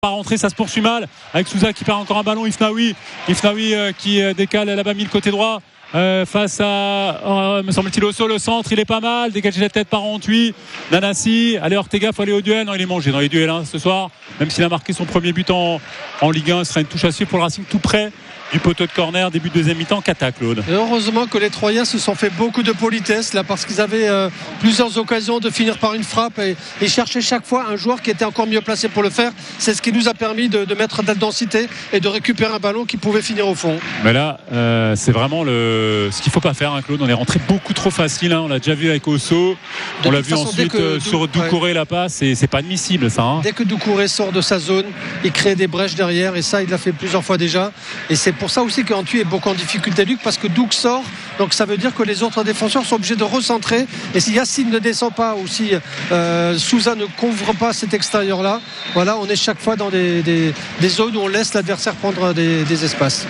pas rentré, ça se poursuit mal avec Souza qui perd encore un ballon. Ifnaoui qui décale là-bas, mis le côté droit face à me semble-t-il Osso, le centre il est pas mal, dégagé la tête par Antwi. Nanassi, allez Ortega, faut aller au duel. Non, il est mangé dans les duels ce soir, même s'il a marqué son premier but en Ligue 1. Ce sera une touche à suivre pour le Racing tout près du poteau de corner, début de deuxième mi-temps. Cata, Claude. Et heureusement que les Troyens se sont fait beaucoup de politesse là, parce qu'ils avaient plusieurs occasions de finir par une frappe et cherchaient chaque fois un joueur qui était encore mieux placé pour le faire. C'est ce qui nous a permis de mettre de la densité et de récupérer un ballon qui pouvait finir au fond. Mais là c'est vraiment ce qu'il faut pas faire, Claude. On est rentré beaucoup trop facile, on l'a déjà vu avec Osso, on l'a vu ensuite sur Doucouré. La passe, et c'est pas admissible ça. Dès que Doucouré sort de sa zone, il crée des brèches derrière, et ça il l'a fait plusieurs fois déjà, et c'est pour ça aussi qu'Antwi est beaucoup en difficulté, Luc, parce que Douk sort, donc ça veut dire que les autres défenseurs sont obligés de recentrer, et si Yacine ne descend pas ou si Souza ne couvre pas cet extérieur là, voilà, on est chaque fois dans des zones où on laisse l'adversaire prendre des espaces.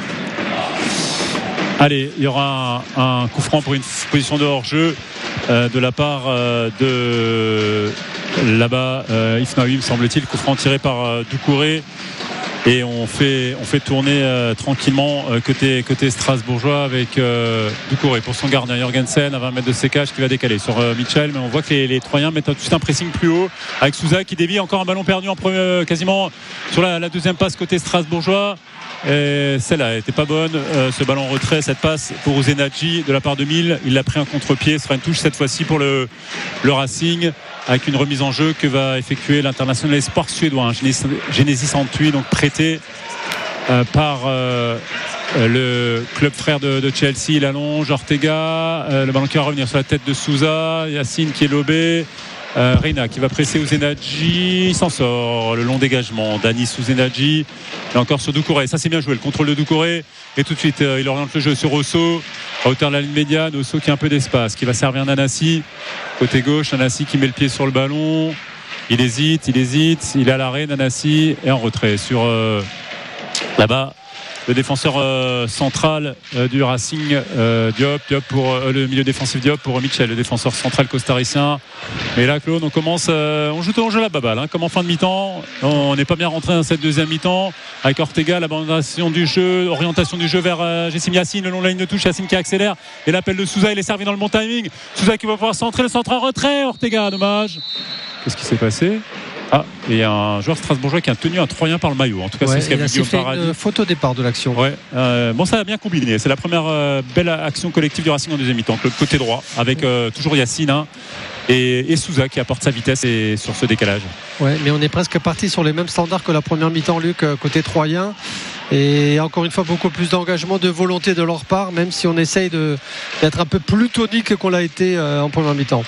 Allez, il y aura un coup franc pour une position de hors-jeu de la part de là-bas Ifnaoui, me semble-t-il. Coup franc tiré par Doucouré, et on fait tourner tranquillement côté strasbourgeois avec Doucouré pour son gardien Jorgensen à 20 mètres de sécage qui va décaler sur Mitchell, mais on voit que les Troyens mettent tout un pressing plus haut avec Souza qui dévie, encore un ballon perdu quasiment sur la deuxième passe côté strasbourgeois. Et celle-là n'était pas bonne, ce ballon en retrait, cette passe pour Uzenadji de la part de Mille. Il l'a pris un contre-pied, ce sera une touche cette fois-ci pour le Racing, avec une remise en jeu que va effectuer l'international espoir suédois, Genesis Antwi, donc prêté par le club frère de Chelsea. Il allonge Ortega, le ballon qui va revenir sur la tête de Souza, Yacine qui est lobé, Reina qui va presser Uzenadji, il s'en sort, le long dégagement Danis Uzenadji, et encore sur Doucouré, ça c'est bien joué, le contrôle de Doucouré, et tout de suite il oriente le jeu sur Osso à hauteur de la ligne médiane. Osso qui a un peu d'espace, qui va servir Nanassi côté gauche, Nanassi qui met le pied sur le ballon, il hésite, il est à l'arrêt, Nanassi est en retrait sur là-bas le défenseur central du Racing, Diop pour le milieu défensif Diop pour Mitchell, le défenseur central costaricien. Mais là, Claude, on joue tout en jeu la baballe, comme en fin de mi-temps. On n'est pas bien rentré dans cette deuxième mi-temps avec Ortega, l'orientation du jeu vers Jessim Yacine, le long de la ligne de touche, Yacine qui accélère, et l'appel de Souza, il est servi dans le bon timing. Souza qui va pouvoir centrer, le centre en retrait, Ortega, dommage. Qu'est-ce qui s'est passé? Il y a un joueur strasbourgeois qui a tenu un Troyen par le maillot. En tout cas, c'est ce qu'a vu Guillaume Paradis. Une faute au départ de l'action. Ça a bien combiné. C'est la première belle action collective du Racing en deuxième mi-temps. Le côté droit, avec toujours Yacine et Souza qui apporte sa vitesse et sur ce décalage. Mais on est presque parti sur les mêmes standards que la première mi-temps, Luc, côté Troyen. Et encore une fois, beaucoup plus d'engagement, de volonté de leur part, même si on essaye d'être un peu plus tonique qu'on l'a été en première mi-temps.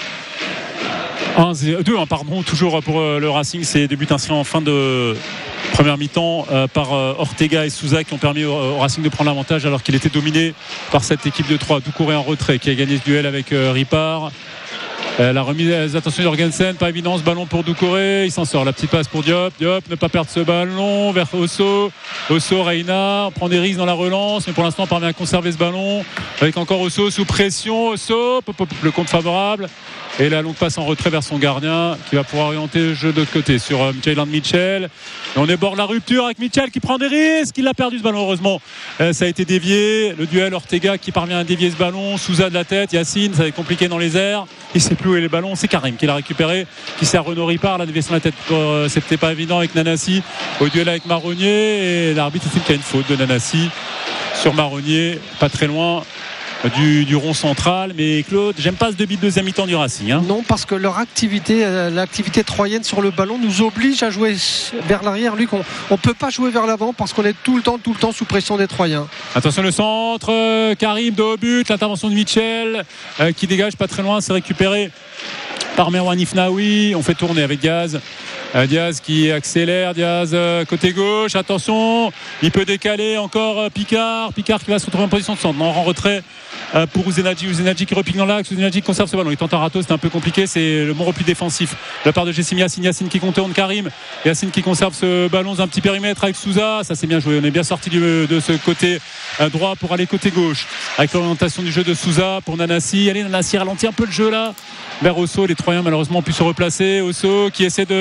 2-1 pardon, toujours pour le Racing. C'est des buts inscrits en fin de première mi-temps par Ortega et Souza qui ont permis au Racing de prendre l'avantage alors qu'il était dominé par cette équipe de 3. Doucouré en retrait qui a gagné ce duel avec Ripard. La remise, attention Jorgensen, pas évident ce ballon pour Doucouré, il s'en sort, la petite passe pour Diop, ne pas perdre ce ballon vers Osso, Reina, on prend des risques dans la relance, mais pour l'instant on parvient à conserver ce ballon avec encore Osso sous pression, le compte favorable, et la longue passe en retrait vers son gardien qui va pouvoir orienter le jeu de l'autre côté sur Jalen Mitchell. Et on déborde la rupture avec Mitchell qui prend des risques, il a perdu ce ballon, heureusement ça a été dévié, le duel Ortega qui parvient à dévier ce ballon, Souza de la tête, Yacine, ça va être compliqué dans les airs, il sait plus où est les ballons, c'est Karim qui l'a récupéré, qui sert Renaud Ripard, la déviation de la tête, c'était pas évident avec Nanassi au duel avec Marronnier, et l'arbitre estime qu'il y a une faute de Nanassi sur Marronnier, pas très loin du rond central. Mais Claude, j'aime pas ce début de deuxième mi-temps du Racing. Non, parce que leur activité, l'activité troyenne sur le ballon nous oblige à jouer vers l'arrière. Luc, on peut pas jouer vers l'avant parce qu'on est tout le temps sous pression des Troyens. Attention le centre, Karim de haut but, l'intervention de Mitchell qui dégage pas très loin, c'est récupéré par Merwan Ifnaoui. On fait tourner avec Diaz qui accélère, côté gauche, attention, il peut décaler encore Picard qui va se retrouver en position de centre, en retrait pour Uzenadji qui repique dans l'axe, Uzenadji qui conserve ce ballon, il tente un râteau, c'est un peu compliqué, c'est le bon repli défensif de la part de Jessim Yacine qui contourne Karim, Yacine qui conserve ce ballon dans un petit périmètre avec Souza, ça c'est bien joué, on est bien sorti de ce côté droit pour aller côté gauche avec l'orientation du jeu de Souza pour Nanassi. Allez, Nanassi ralentit un peu le jeu là vers Osso, les Troyens malheureusement ont pu se replacer. Osso qui essaie d'ouvrir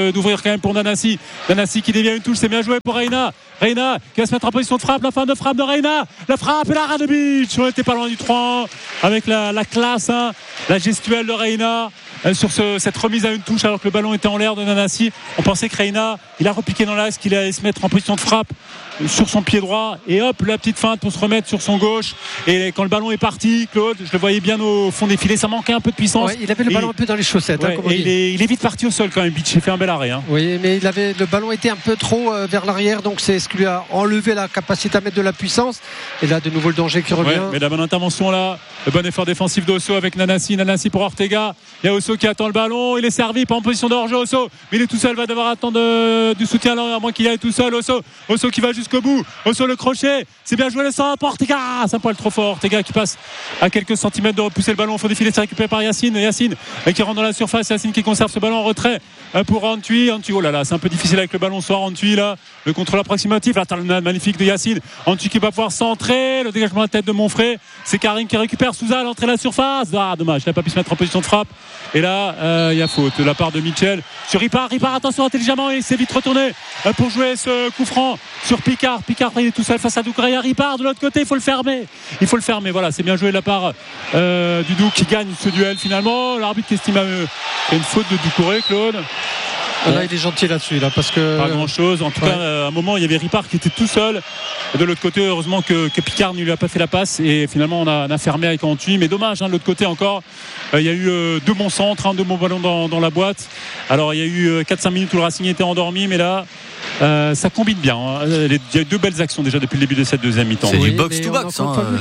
quand même pour Nanassi qui dévie une touche, c'est bien joué pour Reina qui va se mettre en position de frappe, la fin de frappe de Reina, la frappe et la Radovic, on était pas loin du 3 avec la classe, la gestuelle de Reina sur cette remise à une touche alors que le ballon était en l'air de Nanassi. On pensait que Reina, il a repiqué dans l'axe, qu'il allait se mettre en position de frappe sur son pied droit et hop, la petite feinte pour se remettre sur son gauche. Et quand le ballon est parti, Claude, je le voyais bien au fond des filets, ça manquait un peu de puissance. Ouais, il avait le ballon un peu dans les chaussettes. Il est vite parti au sol quand même. Bitch, il fait un bel arrêt. Oui, mais le ballon était un peu trop vers l'arrière, donc c'est ce qui lui a enlevé la capacité à mettre de la puissance. Et là, de nouveau le danger qui revient. Mais la bonne intervention là, le bon effort défensif d'Osso avec Nanassi pour Ortega. Il y a Osso qui attend le ballon, il est servi, pas en position de hors-jeu Osso, mais il est tout seul, va devoir attendre du soutien à moins qu'il aille tout seul. Osso qui va jusqu'au bout, Osso le crochet, c'est bien joué le centre pour Ortega, c'est un poil trop fort, Ortega qui passe à quelques centimètres de repousser le ballon au fond des filets, c'est récupéré par Yacine qui rentre dans la surface, Yacine qui conserve ce ballon en retrait pour Antwi, oh là là, c'est un peu difficile avec le ballon soir, Antwi là, le contrôle approximatif, la talonnade magnifique de Yacine, Antwi qui va pouvoir centrer, le dégagement de la tête de Monfray, c'est Karim qui récupère Souza à l'entrée de la surface, dommage, il n'a pas pu se mettre en position de frappe, et là il y a faute de la part de Mitchell sur Ripard, attention intelligemment, il s'est vite retourné pour jouer ce coup franc sur Picard, il est tout seul face à Doucouré, Ripard de l'autre côté, il faut le fermer, voilà, c'est bien joué de la part du Douk qui gagne ce duel finalement, l'arbitre qui estime une faute de Doucouré, Claude. Là, il est gentil là-dessus, parce que. Pas grand-chose. En tout cas, à un moment, il y avait Ripard qui était tout seul. De l'autre côté, heureusement que Picard ne lui a pas fait la passe. Et finalement, on a fermé avec Antwi. Mais dommage, de l'autre côté encore. Il y a eu deux bons centres, deux bons ballons dans la boîte. Alors, il y a eu 4-5 minutes où le Racing était endormi. Mais là, ça combine bien. Il y a eu deux belles actions déjà depuis le début de cette deuxième mi-temps. C'est du box-to-box.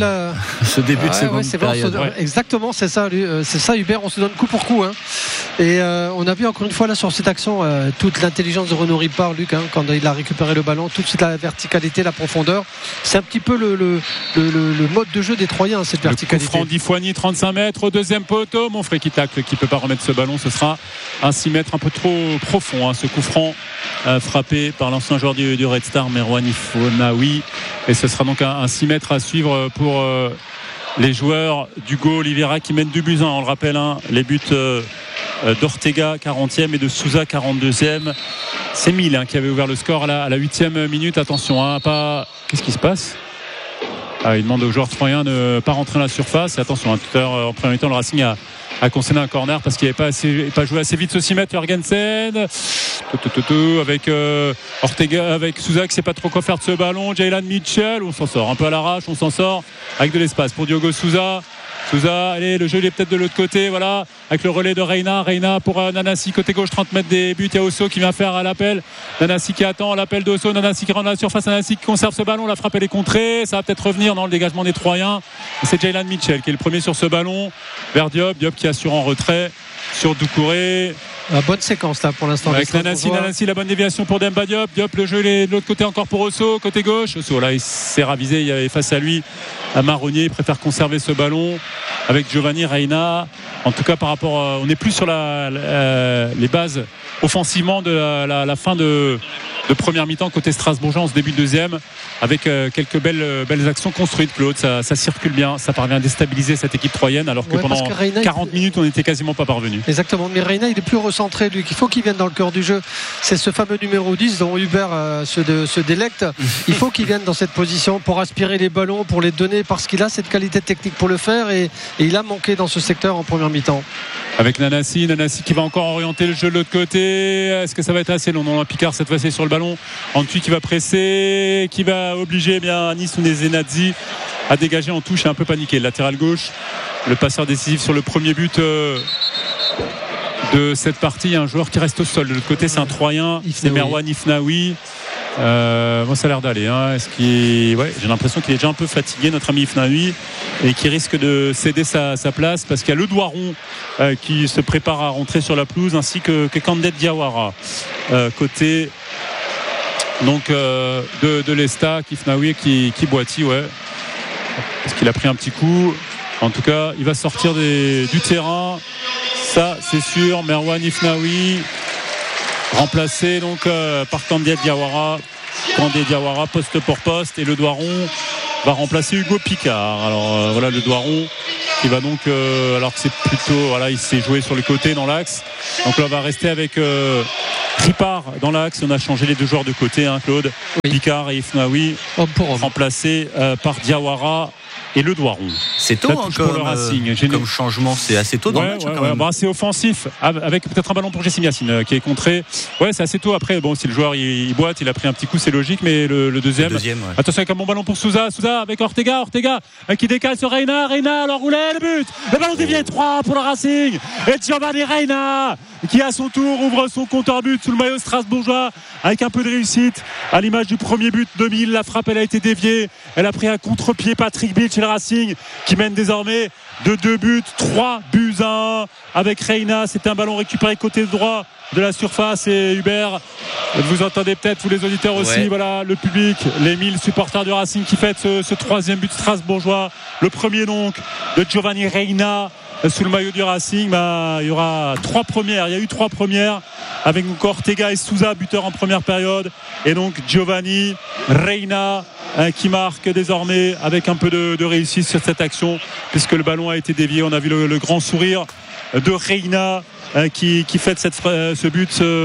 Ce début de seconde période. Exactement, c'est ça, Hubert. On se donne coup pour coup. Et on a vu encore une fois là sur cette action toute l'intelligence de Renaud Ripard, Luc, quand il a récupéré le ballon, toute la verticalité, la profondeur. C'est un petit peu le mode de jeu des Troyens, cette verticalité. Le coup franc d'Ifouani, 35 mètres au deuxième poteau. Monfray qui tacle, qui ne peut pas remettre ce ballon. Ce sera un 6 mètres un peu trop profond, ce coup franc frappé par l'ancien joueur du Red Star, Merwan Ifouanaoui. Et ce sera donc un 6 mètres à suivre pour les joueurs d'Hugo Oliveira qui mènent 2-1. On le rappelle, les buts d'Ortega 40e et de Souza 42e. C'est Mille qui avait ouvert le score à la 8e minute. Attention, qu'est-ce qui se passe? Il demande aux joueurs troyens de ne pas rentrer dans la surface. Et attention, tout à l'heure en première mi-temps, le Racing a concédé un corner parce qu'il n'avait pas joué assez vite ce 6 mètres. Jorgensen avec Ortega, avec Souza qui ne sait pas trop quoi faire de ce ballon. Jaylan Mitchell, on s'en sort un peu à l'arrache, on s'en sort avec de l'espace pour Diogo Souza, allez, le jeu il est peut-être de l'autre côté, voilà, avec le relais de Reina pour Nanassi, côté gauche, 30 mètres des buts. Il y a Osso qui vient faire l'appel, Nanassi qui attend l'appel d'Osso, Nanassi qui rentre dans la surface, Nanassi qui conserve ce ballon, la frappe elle est contrée, ça va peut-être revenir dans le dégagement des Troyens. Et c'est Jaylan Mitchell qui est le premier sur ce ballon vers Diop qui assure en retrait sur Doucouré. La bonne séquence là pour l'instant avec Nanassi, la bonne déviation pour Demba Diop, le jeu est de l'autre côté encore pour Osso, côté gauche. Osso là il s'est ravisé, il y avait face à lui un Marronnier, il préfère conserver ce ballon avec Giovanni Reina. En tout cas par rapport on n'est plus sur les bases offensivement de la fin de première mi-temps côté strasbourgeois en ce début de deuxième, avec quelques belles actions construites, Claude. Ça circule bien, ça parvient à déstabiliser cette équipe troyenne alors que pendant 40 minutes on n'était quasiment pas parvenu. Exactement, mais Reina il est plus recentré, lui, il faut qu'il vienne dans le cœur du jeu. C'est ce fameux numéro 10 dont Hubert se délecte. Il faut qu'il vienne dans cette position pour aspirer les ballons, pour les donner, parce qu'il a cette qualité technique pour le faire, et il a manqué dans ce secteur en première mi-temps. Avec Nanassi qui va encore orienter le jeu de l'autre côté. Est-ce que ça va être assez long? Non, Picard cette fois-ci sur le ballon. Antwi qui va presser, qui va obliger Anis Zenadzi à dégager en touche et un peu paniqué. Latéral gauche, le passeur décisif sur le premier but de cette partie. Il y a un joueur qui reste au sol. De l'autre côté, c'est un Troyen, c'est Merwan Ifnaoui. Moi ça a l'air d'aller, j'ai l'impression qu'il est déjà un peu fatigué, notre ami Ifnaoui, et qui risque de céder sa place parce qu'il y a le Douaron qui se prépare à rentrer sur la pelouse, ainsi que Kandet Diawara côté donc de l'Estac. Ifnaoui qui boitille, parce qu'il a pris un petit coup. En tout cas il va sortir du terrain, ça c'est sûr. Merwan Ifnaoui remplacé donc par Kandet Diawara, poste pour poste, et le Douaron va remplacer Hugo Picard. Alors le Douaron qui va donc alors que c'est plutôt il s'est joué sur le côté dans l'axe, donc là on va rester avec Ripard dans l'axe. On a changé les deux joueurs de côté, Claude. Oui. Picard et Ifnaoui remplacés par Diawara et Le Doiron. C'est tôt pour le Racing. Comme changement, c'est assez tôt dans le match quand même. C'est offensif avec peut-être un ballon pour Jessim Yacine qui est contré. Ouais, c'est assez tôt. Après, si le joueur il boite, il a pris un petit coup, c'est logique. Mais le deuxième. Attention avec un bon ballon pour Souza avec Ortega qui décale sur Reina, alors roulé, le but. Le ballon dévié 3 pour le Racing. Et Giovanni Reina qui à son tour ouvre son compteur but sous le maillot strasbourgeois avec un peu de réussite à l'image du premier but 2000. La frappe elle a été déviée, elle a pris un contre-pied. Patrick Beach et le Racing qui mène désormais de 2 buts, 3 buts à 1 avec Reina. C'était un ballon récupéré côté droit de la surface et Hubert, vous entendez peut-être vous les auditeurs aussi, voilà le public, les 1000 supporters du Racing qui fêtent ce 3e but strasbourgeois, le premier donc de Giovanni Reina sous le maillot du Racing. Il y aura 3 premières, il y a eu 3 premières avec donc Ortega et Souza buteurs en première période et donc Giovanni Reina qui marque désormais avec un peu de réussite sur cette action puisque le ballon a été dévié. On a vu le grand sourire de Reina qui fête ce but,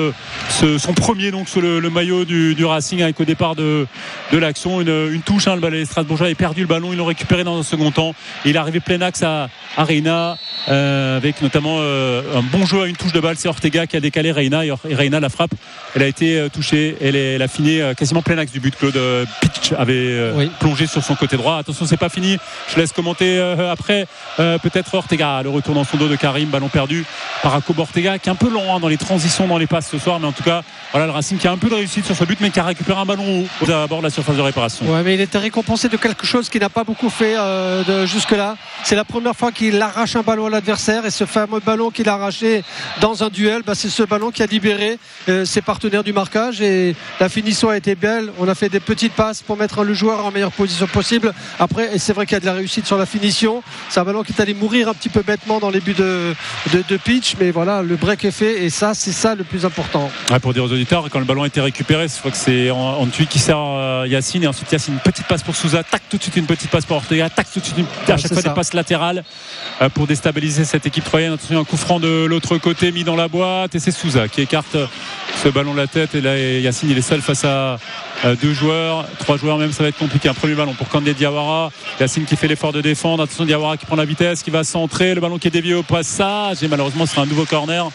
son premier donc sous le maillot du Racing avec au départ de l'action une touche. Les Strasbourgeois avaient perdu le ballon, ils l'ont récupéré dans un second temps et il est arrivé plein axe à Reina avec notamment un bon jeu à une touche de balle. C'est Ortega qui a décalé Reina et Reina, la frappe elle a été touchée, elle a fini quasiment plein axe du but. Claude Pitch avait plongé sur son côté droit. Attention, c'est pas fini, je laisse commenter après peut-être Ortega, le retour dans son dos de Karim, ballon perdu par Jacob Ortega qui est un peu lent dans les transitions, dans les passes ce soir, mais en tout cas le Racing qui a un peu de réussite sur ce but mais qui a récupéré un ballon haut à bord de la surface de réparation. Ouais, mais il était récompensé de quelque chose qu'il n'a pas beaucoup fait jusque là. C'est la première fois qu'il arrache un ballon à l'adversaire et ce fameux ballon qu'il a arraché dans un duel, c'est ce ballon qui a libéré ses partenaires du marquage et la finition a été belle. On a fait des petites passes pour mettre le joueur en meilleure position possible. Après, et c'est vrai qu'il y a de la réussite sur la finition. C'est un ballon qui est allé mourir un petit peu bêtement dans les buts de Pitch, mais voilà, le break est fait et ça, c'est ça le plus important. Pour dire aux auditeurs, quand le ballon a été récupéré, je crois que c'est Antwi qui sert Yacine et ensuite Yacine, une petite passe pour Souza, tac, tout de suite une petite passe pour Ortega, tac, tout de suite à chaque fois des passes latérales pour déstabiliser cette équipe troyenne. Attention, un coup franc de l'autre côté mis dans la boîte et c'est Souza qui écarte ce ballon de la tête et là Yacine il est seul face à 2 joueurs, 3 joueurs même, ça va être compliqué. Un premier ballon pour Kandé Diawara, Yacine qui fait l'effort de défendre. Attention, Diawara qui prend la vitesse, qui va centrer, le ballon qui est dévié au passage et malheureusement c'est un nouveau corner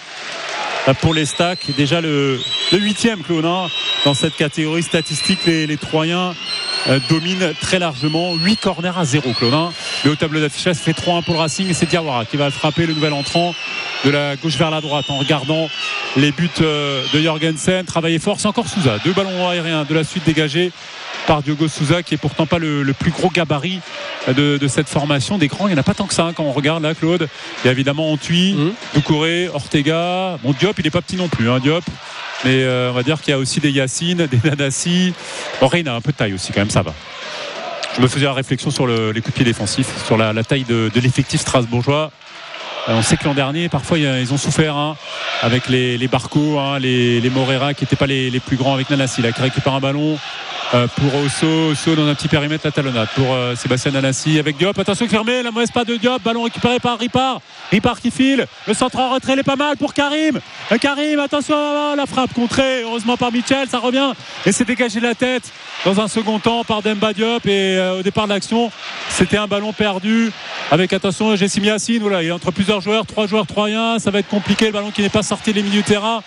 pour les Stacks. Déjà le 8e, Claude, dans cette catégorie statistique. Les Troyens dominent très largement, 8 corners à 0, Claude. Mais au tableau d'affichage, ça fait 3-1 pour le Racing et c'est Diawara qui va frapper le nouvel entrant de la gauche vers la droite en regardant les buts de Jorgensen. Travailler fort, c'est encore Souza, 2 ballons aériens de la suite dégagés par Diogo Souza qui est pourtant pas le plus gros gabarit de cette formation. Des grands, il n'y en a pas tant que ça quand on regarde là, Claude. Il y a évidemment Antwi, Doucouré, Ortega, Diop il n'est pas petit non plus, Diop, mais on va dire qu'il y a aussi des Yacine, des Nanassi. Reina a un peu de taille aussi quand même, ça va. Je me faisais la réflexion sur les coups de pied défensifs, sur la taille de l'effectif strasbourgeois. On sait que l'an dernier parfois ils ont souffert avec les Barco, les Morera qui n'étaient pas les plus grands, avec Nanassi là, qui récupère un ballon pour Osso dans un petit périmètre, la talonnade pour Sébastien Nanassi avec Diop. Attention, fermé, la mauvaise passe de Diop, ballon récupéré par Ripard qui file, le centre en retrait, il est pas mal pour Karim, attention, la frappe contrée heureusement par Mitchell, ça revient et c'est dégagé de la tête dans un second temps par Demba Diop et au départ de l'action c'était un ballon perdu avec, attention, Jessim Yacine, il est entre plusieurs joueurs, 3 joueurs troyens, ça va être compliqué, le ballon qui n'est pas sorti les milieux de terrain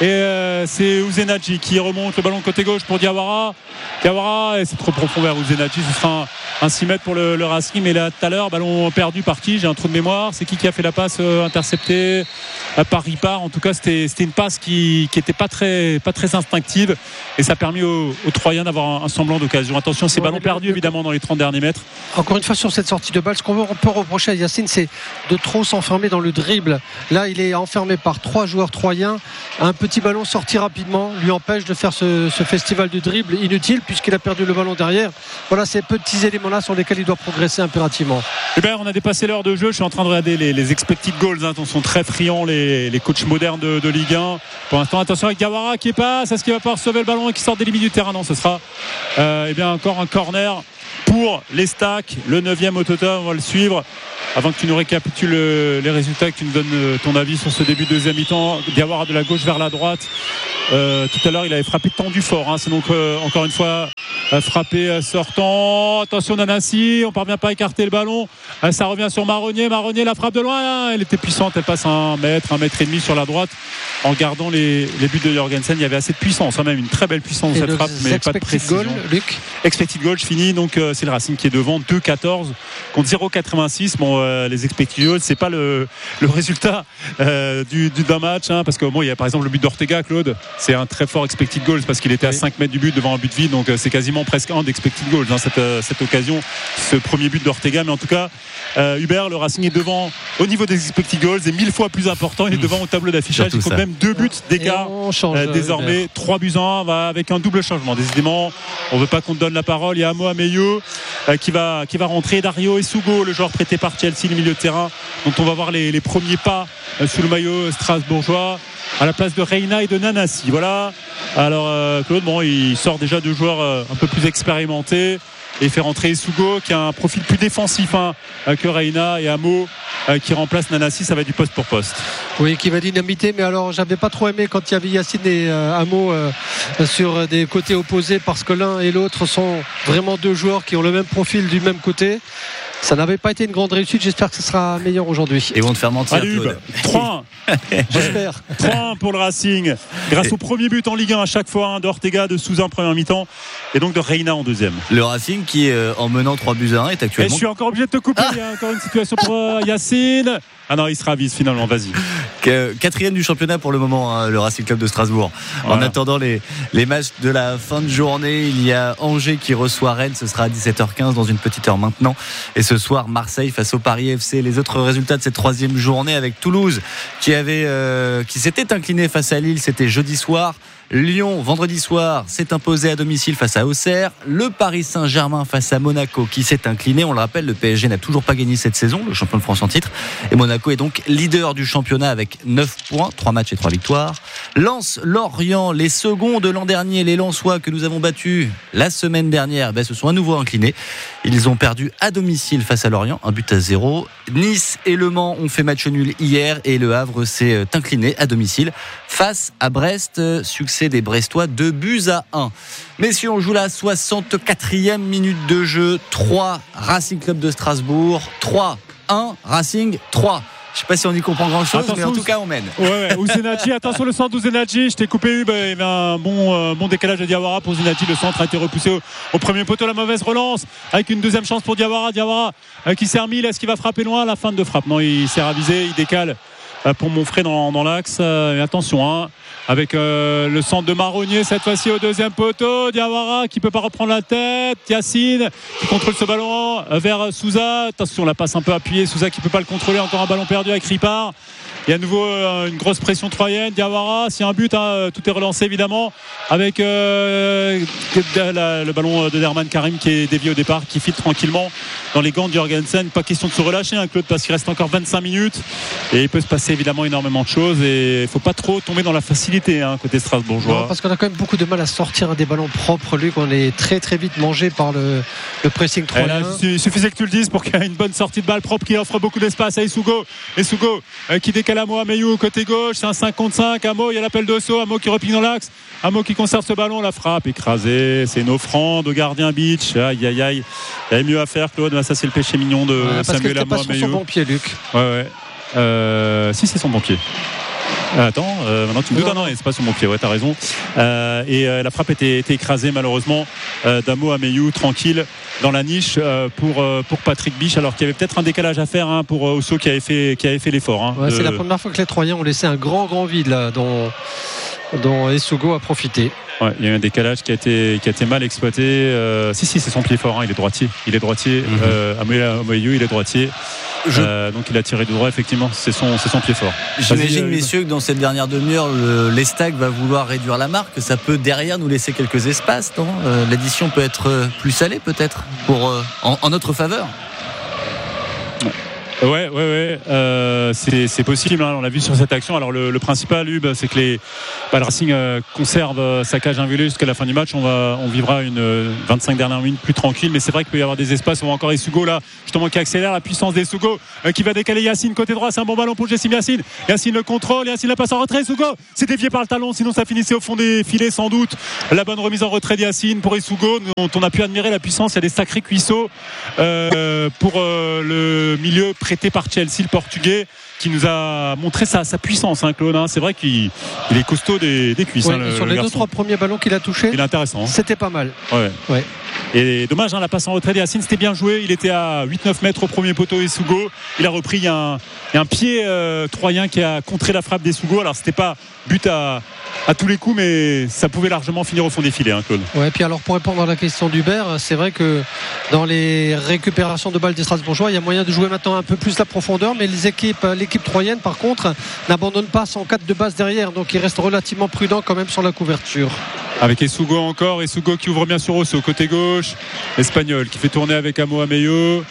et c'est Ouzenadji qui remonte le ballon côté gauche pour Diawara et c'est trop profond vers Ouzenadji, ce sera un 6 mètres pour le Racing, mais là tout à l'heure ballon perdu par qui, j'ai un trou de mémoire, c'est qui a fait la passe interceptée par Ripard. En tout cas c'était une passe qui n'était pas très instinctive et ça a permis aux Troyens d'avoir un semblant d'occasion. Attention, ces ballons perdus évidemment dans les 30 derniers mètres. Encore une fois sur cette sortie de balle, ce qu'on peut reprocher à Yacine, c'est de trop s'enfermer dans le dribble. Là il est enfermé par 3 joueurs troyens, un petit ballon sorti rapidement lui empêche de faire ce festival de dribble inutile puisqu'il a perdu le ballon derrière. Voilà ces petits éléments là sur lesquels il doit progresser impérativement. On a dépassé l'heure de jeu, je suis en train de regarder les expected goals, dont sont très friands les coachs modernes de Ligue 1 pour l'instant. Attention avec Diawara qui passe, est-ce qu'il va pouvoir sauver le ballon et qui sort des limites du terrain? Non, ce sera encore un corner pour les Stacks, le 9e au total. On va le suivre avant que tu nous récapitules les résultats, que tu nous donnes ton avis sur ce début de deuxième mi-temps. Diawara de la gauche vers la droite Tout à l'heure, il avait frappé tendu fort. Hein. C'est donc encore une fois frappé sortant. Attention Nanassi, on parvient pas à écarter le ballon. Ça revient sur Marronnier. Marronnier, la frappe de loin. Hein. Elle était puissante. Elle passe 1 mètre et demi sur la droite. En gardant les buts de Jorgensen, il y avait assez de puissance, même une très belle puissance de cette frappe, mais pas de précision. Goal, Luc. Expected goal, je finis. Donc c'est le Racing qui est devant, 2,14 contre 0,86. Bon, les expected goals, c'est pas le résultat d'un match, hein, parce que il y a par exemple le but d'Ortega, Claude. C'est un très fort expected goals parce qu'il était à 5 mètres du but devant un but vide, donc c'est quasiment presque un d'expected goals, hein, cette occasion, ce premier but d'Ortega. Mais en tout cas, Hubert, le Racing est devant au niveau des expected goals, et 1000 fois plus important. Il est devant au tableau d'affichage. Il faut même 2 buts d'écart désormais. 3-1 avec un double changement. Décidément, on veut pas qu'on te donne la parole. Il y a Amo Ameyu qui va rentrer. Dario Esugo, le joueur prêté par Chelsea, le milieu de terrain, dont on va voir les premiers pas sous le maillot strasbourgeois, à la place de Reina et de Nanassi. Voilà. Alors Claude, il sort déjà 2 joueurs un peu plus expérimentés et fait rentrer Esugo qui a un profil plus défensif que Reina, et Amo qui remplace Nanassi. Ça va être du poste pour poste. Oui, qui va dynamiter. Mais alors, j'avais pas trop aimé quand il y avait Yacine et Amo sur des côtés opposés, parce que l'un et l'autre sont vraiment 2 joueurs qui ont le même profil du même côté. Ça n'avait pas été une grande réussite. J'espère que ce sera meilleur aujourd'hui. Ils vont te faire mentir. Allez, Claude. 3-1. J'espère. 3-1 pour le Racing. Grâce au premier but en Ligue 1 à chaque fois, d'Ortega, de Souza en première mi-temps, et donc de Reina en deuxième. Le Racing qui, en menant 3-1, est actuellement. Et je suis encore obligé de te couper. Il y a encore une situation pour Yacine. Ah non, il se ravise finalement, vas-y. 4e du championnat pour le moment, le Racing Club de Strasbourg. Voilà. En attendant les matchs de la fin de journée, il y a Angers qui reçoit Rennes, ce sera à 17h15 dans une petite heure maintenant. Et ce soir, Marseille face au Paris FC. Les autres résultats de cette 3e journée, avec Toulouse qui s'était incliné face à Lille, c'était jeudi soir. Lyon, vendredi soir, s'est imposé à domicile face à Auxerre. Le Paris Saint-Germain face à Monaco qui s'est incliné. On le rappelle, le PSG n'a toujours pas gagné cette saison, le champion de France en titre. Et Monaco est donc leader du championnat avec 9 points, 3 matchs et 3 victoires. Lens, Lorient, les seconds de l'an dernier, les Lensois que nous avons battus la semaine dernière, se sont à nouveau inclinés. Ils ont perdu à domicile face à Lorient, 1-0. Nice et Le Mans ont fait match nul hier, et Le Havre s'est incliné à domicile face à Brest. Succès des Brestois, 2-1. Messieurs, on joue la 64e minute de jeu. 3 Racing Club de Strasbourg, 3-1 Racing 3. Je ne sais pas si on y comprend grand chose, mais en tout cas on mène. Ouais. Ouzenadji, attention le centre d'Ouzenadji. Je t'ai coupé, il y avait un bon décalage de Diawara pour Ouzenadji. Le centre a été repoussé au premier poteau. La mauvaise relance avec une deuxième chance pour Diawara. Diawara qui s'est remis. Est-ce qu'il va frapper loin? La fin de frappe. Non, il s'est ravisé. Il décale pour Monfray dans l'axe. Attention, avec le centre de Marronnier cette fois-ci au deuxième poteau. Diawara qui peut pas reprendre la tête. Yacine qui contrôle ce ballon vers Souza. Attention, la passe un peu appuyée. Souza qui peut pas le contrôler. Encore un ballon perdu avec Ripard. Il y a à nouveau une grosse pression troyenne. Diawara, s'il y a un but, tout est relancé évidemment avec le ballon de Derman Karim qui est dévié au départ, qui file tranquillement dans les gants de Jorgensen. Pas question de se relâcher, Claude, parce qu'il reste encore 25 minutes et il peut se passer évidemment énormément de choses, et il ne faut pas trop tomber dans la facilité côté strasbourgeois. Non, parce qu'on a quand même beaucoup de mal à sortir des ballons propres, Luc. On est très très vite mangé par le pressing troyen. Il suffisait que tu le dises pour qu'il y ait une bonne sortie de balle propre qui offre beaucoup d'espace à Esugo qui décale Amo Ameyu côté gauche. C'est un 5 contre 5. Amo, il y a l'appel de saut. Amo qui repique dans l'axe. Amo qui conserve ce ballon. La frappe écrasée. C'est une offrande au gardien Beach. Aïe. Il y avait mieux à faire, Claude. Ça, c'est le péché mignon de Samuel Amo Ameyu. C'est pas son bon pied, Luc. Ouais. Si, c'est son bon pied. Attends, maintenant tu me doutes. Non, c'est pas sur mon pied, t'as raison. Et la frappe était écrasée malheureusement d'Amo Ameyu, tranquille dans la niche pour Patrick Biche, alors qu'il y avait peut-être un décalage à faire pour Osso qui avait fait l'effort. C'est la première fois que les Troyens ont laissé un grand vide là, dont Esugo a profité. Ouais, il y a eu un décalage qui a été mal exploité. Si, c'est son pied fort, il est droitier. Ameyu, il est droitier. Donc il a tiré du droit, effectivement, c'est son pied fort. J'imagine, messieurs, que dans cette dernière demi-heure, l'Estac va vouloir réduire la marque. Ça peut derrière nous laisser quelques espaces, non? L'addition peut être plus salée, peut-être, en notre faveur. Ouais, c'est possible, hein, on l'a vu sur cette action. Alors le principal, Hub, c'est que le Racing conserve sa cage inviolée jusqu'à la fin du match. On vivra une 25 dernières minutes plus tranquille, mais c'est vrai qu'il peut y avoir des espaces. On voit encore Essugo là, justement, qui accélère la puissance d'Essugo, qui va décaler Yacine côté droit. C'est un bon ballon pour Jessim Yacine. Yacine le contrôle, Yacine la passe en retrait. Essugo, c'est dévié par le talon, sinon ça finissait au fond des filets sans doute. La bonne remise en retrait d'Yacine pour Essugo, dont on a pu admirer la puissance. Il y a des sacrés cuisseaux pour le milieu prêté par Chelsea, le Portugais, qui nous a montré sa puissance, hein, Claude. C'est vrai qu'il est costaud des cuisses. Ouais, sur les 2-3 premiers ballons qu'il a touchés, il est intéressant. C'était pas mal. Ouais. Et dommage, la passe en retrait d'Yacine, c'était bien joué. Il était à 8-9 mètres au premier poteau, Essugo. Il a repris, il y a un pied troyen qui a contré la frappe d'Essugo. Alors c'était pas but à tous les coups, mais ça pouvait largement finir au fond des filets, hein, Claude. Ouais, puis alors pour répondre à la question d'Hubert, c'est vrai que dans les récupérations de balles des Strasbourgeois, il y a moyen de jouer maintenant un peu plus la profondeur, mais l'équipe troyenne par contre n'abandonne pas son 4 de base derrière, donc il reste relativement prudent quand même sur la couverture. Avec Essugo encore, Essugo qui ouvre bien sur Rosso, côté gauche, Espagnol qui fait tourner avec Amo Ameyo.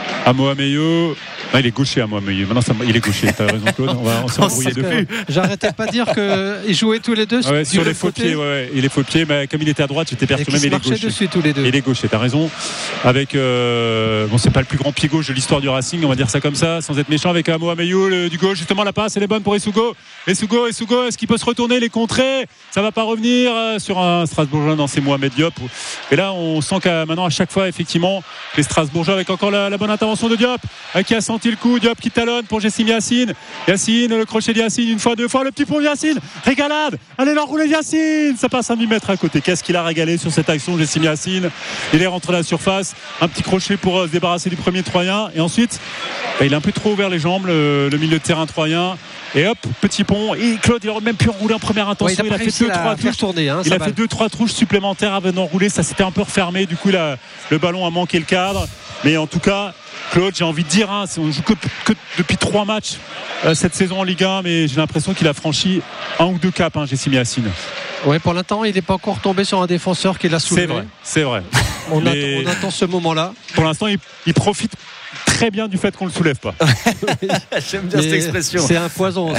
Il est gaucher, Amo Ameyo. Maintenant, il est gaucher, t'as raison, Claude. On s'est embrouillé depuis. J'arrêtais pas de dire qu'ils jouaient tous les deux sur les faux pieds. Il est faux pieds, mais comme il était à droite, j'étais persuadé, mais il est gaucher. Dessus, tous les deux. Il est gaucher, t'as raison. Avec, c'est pas le plus grand pied gauche de l'histoire du Racing, on va dire ça comme ça, sans être méchant, avec Amo Ameyo du gauche. Justement, la passe, elle est bonne pour Essugo. Essugo, est-ce qu'il peut se retourner, les contrer? Ça va pas revenir sur un Strasbourgeois. Non, c'est Mohamed Diop. Et là, on sent qu'à maintenant, à chaque fois, effectivement, les Strasbourgeois, avec encore la bonne intervention de Diop, qui a senti le coup. Diop qui talonne pour Jessim Yacine. Yacine, le crochet de Yacine, une fois, deux fois, le petit pont de Yacine. Régalade. Allez, l'enroulé de Yacine. Ça passe à 10 mètres à côté. Qu'est-ce qu'il a régalé sur cette action, Jessim Yacine. Il est rentré à la surface. Un petit crochet pour se débarrasser du premier Troyen. Et ensuite, il a un peu trop ouvert les jambes, le milieu de terrain troyen. Et hop, petit pont. Et Claude, il aurait même pu enrouler en première intention. Il a fait 2-3 touches. Il a fait 2-3 touches supplémentaires avant d'enrouler. Ça s'était un peu refermé. Du coup, le ballon a manqué le cadre. Mais en tout cas, Claude, j'ai envie de dire, on joue que depuis 3 matchs cette saison en Ligue 1, mais j'ai l'impression qu'il a franchi 1 ou 2 caps, Jessim Yacine. Oui, pour l'instant, il n'est pas encore tombé sur un défenseur qui l'a soulevé. C'est vrai. On attend ce moment-là. Pour l'instant, il profite très bien du fait qu'on ne le soulève pas. J'aime bien cette expression. C'est un poison.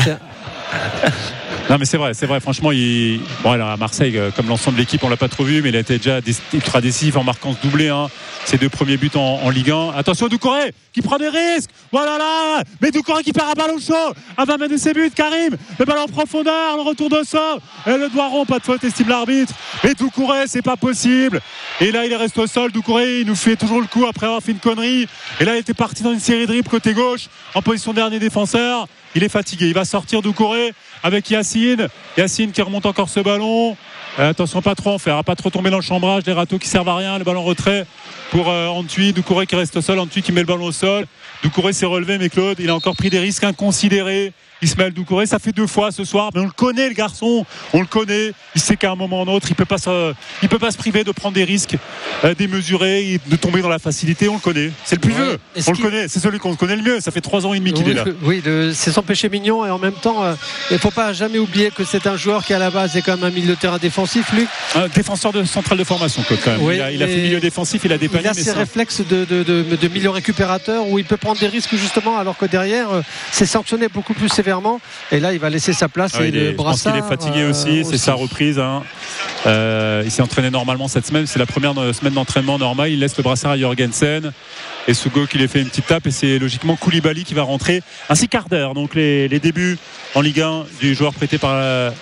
Non, mais c'est vrai, franchement, à Marseille, comme l'ensemble de l'équipe, on l'a pas trop vu, mais il a été déjà ultra décisif en marquant ce doublé, ses 2 premiers buts en Ligue 1. Attention, Doucouré qui prend des risques. Voilà là, mais Doucouré qui perd un ballon chaud à 20 mètres de ses buts. Karim, le ballon en profondeur, le retour de ça, et le doigt rond, pas de faute, estime l'arbitre. Mais Doucouré, c'est pas possible. Et là, il reste au sol. Doucouré, il nous fait toujours le coup après avoir fait une connerie. Et là, il était parti dans une série de dribbles côté gauche, en position dernier défenseur. Il est fatigué. Il va sortir Doucouré avec Yacine qui remonte encore ce ballon. Attention, pas trop en faire, pas trop tomber dans le chambrage, des râteaux qui servent à rien. Le ballon retrait pour Antwi. Doucouré qui reste au sol, Antwi qui met le ballon au sol. Doucouré s'est relevé, mais Claude, il a encore pris des risques inconsidérés. Ismaël Doucouré, ça fait 2 fois ce soir, mais on le connaît, le garçon, on le connaît. Il sait qu'à un moment ou un autre, il peut pas se priver de prendre des risques démesurés et de tomber dans la facilité. On le connaît, c'est le plus vieux. On le connaît, c'est celui qu'on connaît le mieux. Ça fait 3 ans et demi qu'il est là. Oui, c'est son péché mignon, et en même temps, il ne faut pas jamais oublier que c'est un joueur qui à la base est quand même un milieu de terrain défensif, Luc. Un défenseur de centrale de formation, Claude, quand même. Oui, il a fait milieu défensif, il a dépanné. Il a ses réflexes de milieu récupérateur où il peut prendre des risques justement, alors que derrière, c'est sanctionné beaucoup plus sévèrement. Et là, il va laisser sa place. Et le brassard, je pense qu'il est fatigué aussi. C'est sa reprise. Il s'est entraîné normalement cette semaine. C'est la première semaine d'entraînement normale. Il laisse le brassard à Jorgensen. Et Sugo qui lui fait une petite tape. Et c'est logiquement Koulibaly qui va rentrer. Ainsi qu'Harder. Donc les débuts en Ligue 1 du joueur prêté par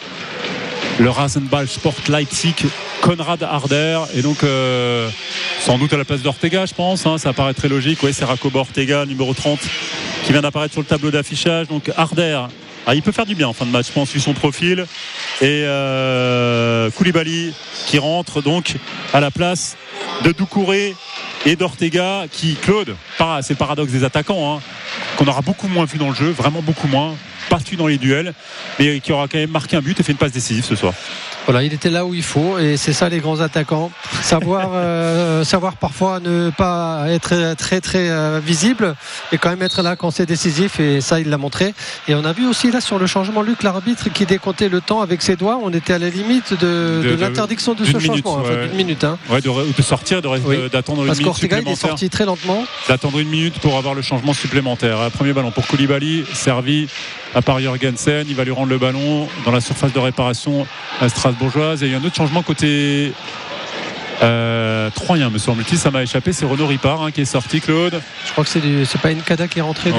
le Rasenball Sport Leipzig, Konrad Harder. Et donc sans doute à la place d'Ortega, je pense. Ça paraît très logique. Ouais, c'est Jacobo Ortega, numéro 30, qui vient d'apparaître sur le tableau d'affichage. Donc Harder, il peut faire du bien en fin de match, je pense, vu son profil. Et Koulibaly qui rentre donc à la place de Doucouré et d'Ortega, qui, Claude, c'est le paradoxe des attaquants, qu'on aura beaucoup moins vu dans le jeu, vraiment beaucoup moins, battu dans les duels, mais qui aura quand même marqué un but et fait une passe décisive ce soir. Voilà, il était là où il faut, et c'est ça les grands attaquants. Savoir parfois ne pas être très très visible, et quand même être là quand c'est décisif, et ça il l'a montré. Et on a vu aussi là sur le changement, Luc, l'arbitre qui décomptait le temps avec ses doigts. On était à la limite de l'interdiction de ce changement, d'une minute. Ouais, de sortir, d'attendre une minute supplémentaire. Parce qu'Ortega il est sorti très lentement. D'attendre une minute pour avoir le changement supplémentaire. Premier ballon pour Koulibaly, servi par Jorgensen. Il va lui rendre le ballon dans la surface de réparation strasbourgeoise. Et il y a un autre changement côté troyen, me semble-t-il. Ça m'a échappé. C'est Renaud Ripard qui est sorti, Claude. Je crois que c'est pas Nkada qui est rentré.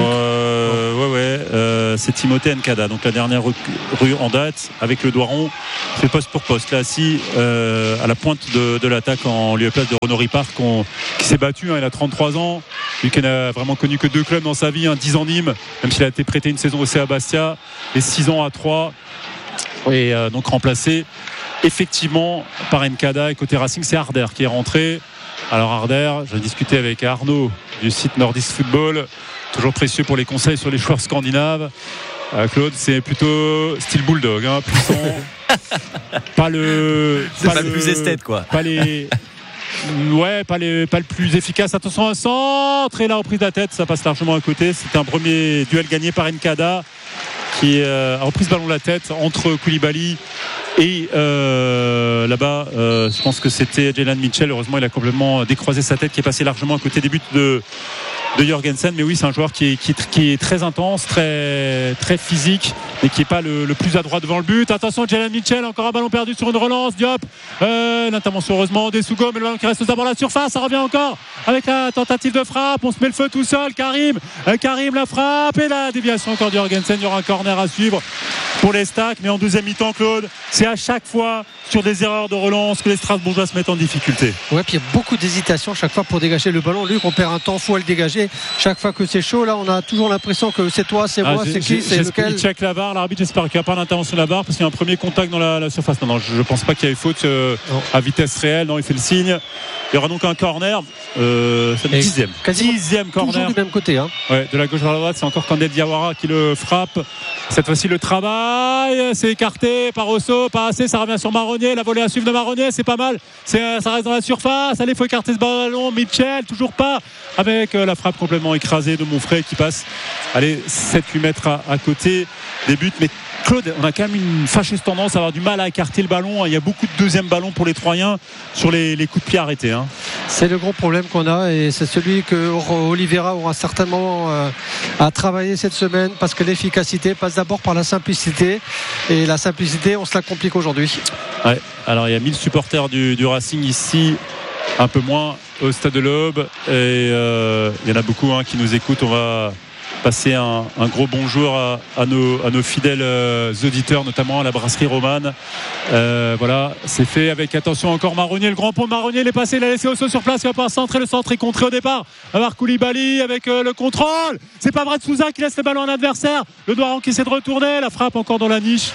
C'est Timothée Nkada. Donc la dernière rue en date avec le doigt rond. C'est poste pour poste. Là, assis à la pointe de l'attaque en lieu et place de Renaud Ripard qui s'est battu. Il a 33 ans. Lui qui n'a vraiment connu que 2 clubs dans sa vie. 10 ans Nîmes, même s'il a été prêté une saison au CA Bastia, et 6 ans à 3. Et donc remplacé effectivement par Nkada. Et côté Racing, c'est Harder qui est rentré. Alors Harder, j'ai discuté avec Arnaud du site Nordis Football, toujours précieux pour les conseils sur les joueurs scandinaves. Claude, c'est plutôt style bulldog, puissant. pas le plus esthète, quoi. Pas le plus efficace. Attention, un centre, et la reprise de la tête, ça passe largement à côté. C'était un premier duel gagné par Nkada qui a repris ce ballon de la tête entre Koulibaly et là-bas, je pense que c'était Jalen Mitchell. Heureusement, il a complètement décroisé sa tête, qui est passé largement à côté des buts de Jorgensen. Mais oui, c'est un joueur qui est très intense, très, très physique, mais qui n'est pas le plus adroit devant le but. Attention, Jalen Mitchell, encore un ballon perdu sur une relance. Diop, l'intervention heureusement d'Essougo, mais le ballon qui reste d'abord la surface. Ça revient encore avec la tentative de frappe. On se met le feu tout seul. Karim, la frappe, et la déviation encore de Jorgensen. Il y aura un corner à suivre pour les Stacks, mais en deuxième mi-temps, Claude, c'est à chaque fois sur des erreurs de relance que les Strasbourgeois se mettent en difficulté. Ouais, puis il y a beaucoup d'hésitation chaque fois pour dégager le ballon. Luc, on perd un temps fou à le dégager. Chaque fois que c'est chaud, là, on a toujours l'impression que c'est toi, c'est moi, c'est qui, c'est lequel. Il check la barre, l'arbitre, j'espère qu'il n'y a pas d'intervention de la barre, parce qu'il y a un premier contact dans la surface. Non, je ne pense pas qu'il y ait faute à vitesse réelle. Non, il fait le signe. Il y aura donc un corner. C'est le 10e corner. Toujours du même côté. Ouais, de la gauche vers la droite, c'est encore Kandel Diawara qui le frappe. Cette fois-ci, le travail, c'est écarté par Osso, pas assez, ça revient sur Marronnier. La volée à suivre de Marronnier, c'est pas mal. Ça reste dans la surface. Allez, il faut écarter ce ballon. Mitchell, toujours pas, avec la frappe complètement écrasée de Monfray qui passe. Allez, 7-8 mètres à côté des buts. Mais Claude, on a quand même une fâcheuse tendance à avoir du mal à écarter le ballon. Il y a beaucoup de deuxième ballon pour les Troyens sur les coups de pied arrêtés. C'est le gros problème qu'on a, et c'est celui que Oliveira aura certainement à travailler cette semaine, parce que l'efficacité passe d'abord par la simplicité, et la simplicité, on se la complique aujourd'hui. Ouais. Alors il y a 1000 supporters du Racing ici, un peu moins au Stade de l'Aube, et il y en a beaucoup qui nous écoutent. On va passer un gros bonjour à nos fidèles auditeurs, notamment à la brasserie romane. Voilà, c'est fait avec, attention, encore Marronnier, le grand pont de Marronnier, il est passé, il a laissé Osso sur place, il va pas centrer, le centre est contré au départ par Koulibaly avec le contrôle. C'est pas Brad Souza qui laisse le ballon à un adversaire, le Doiron qui essaie de retourner, la frappe encore dans la niche.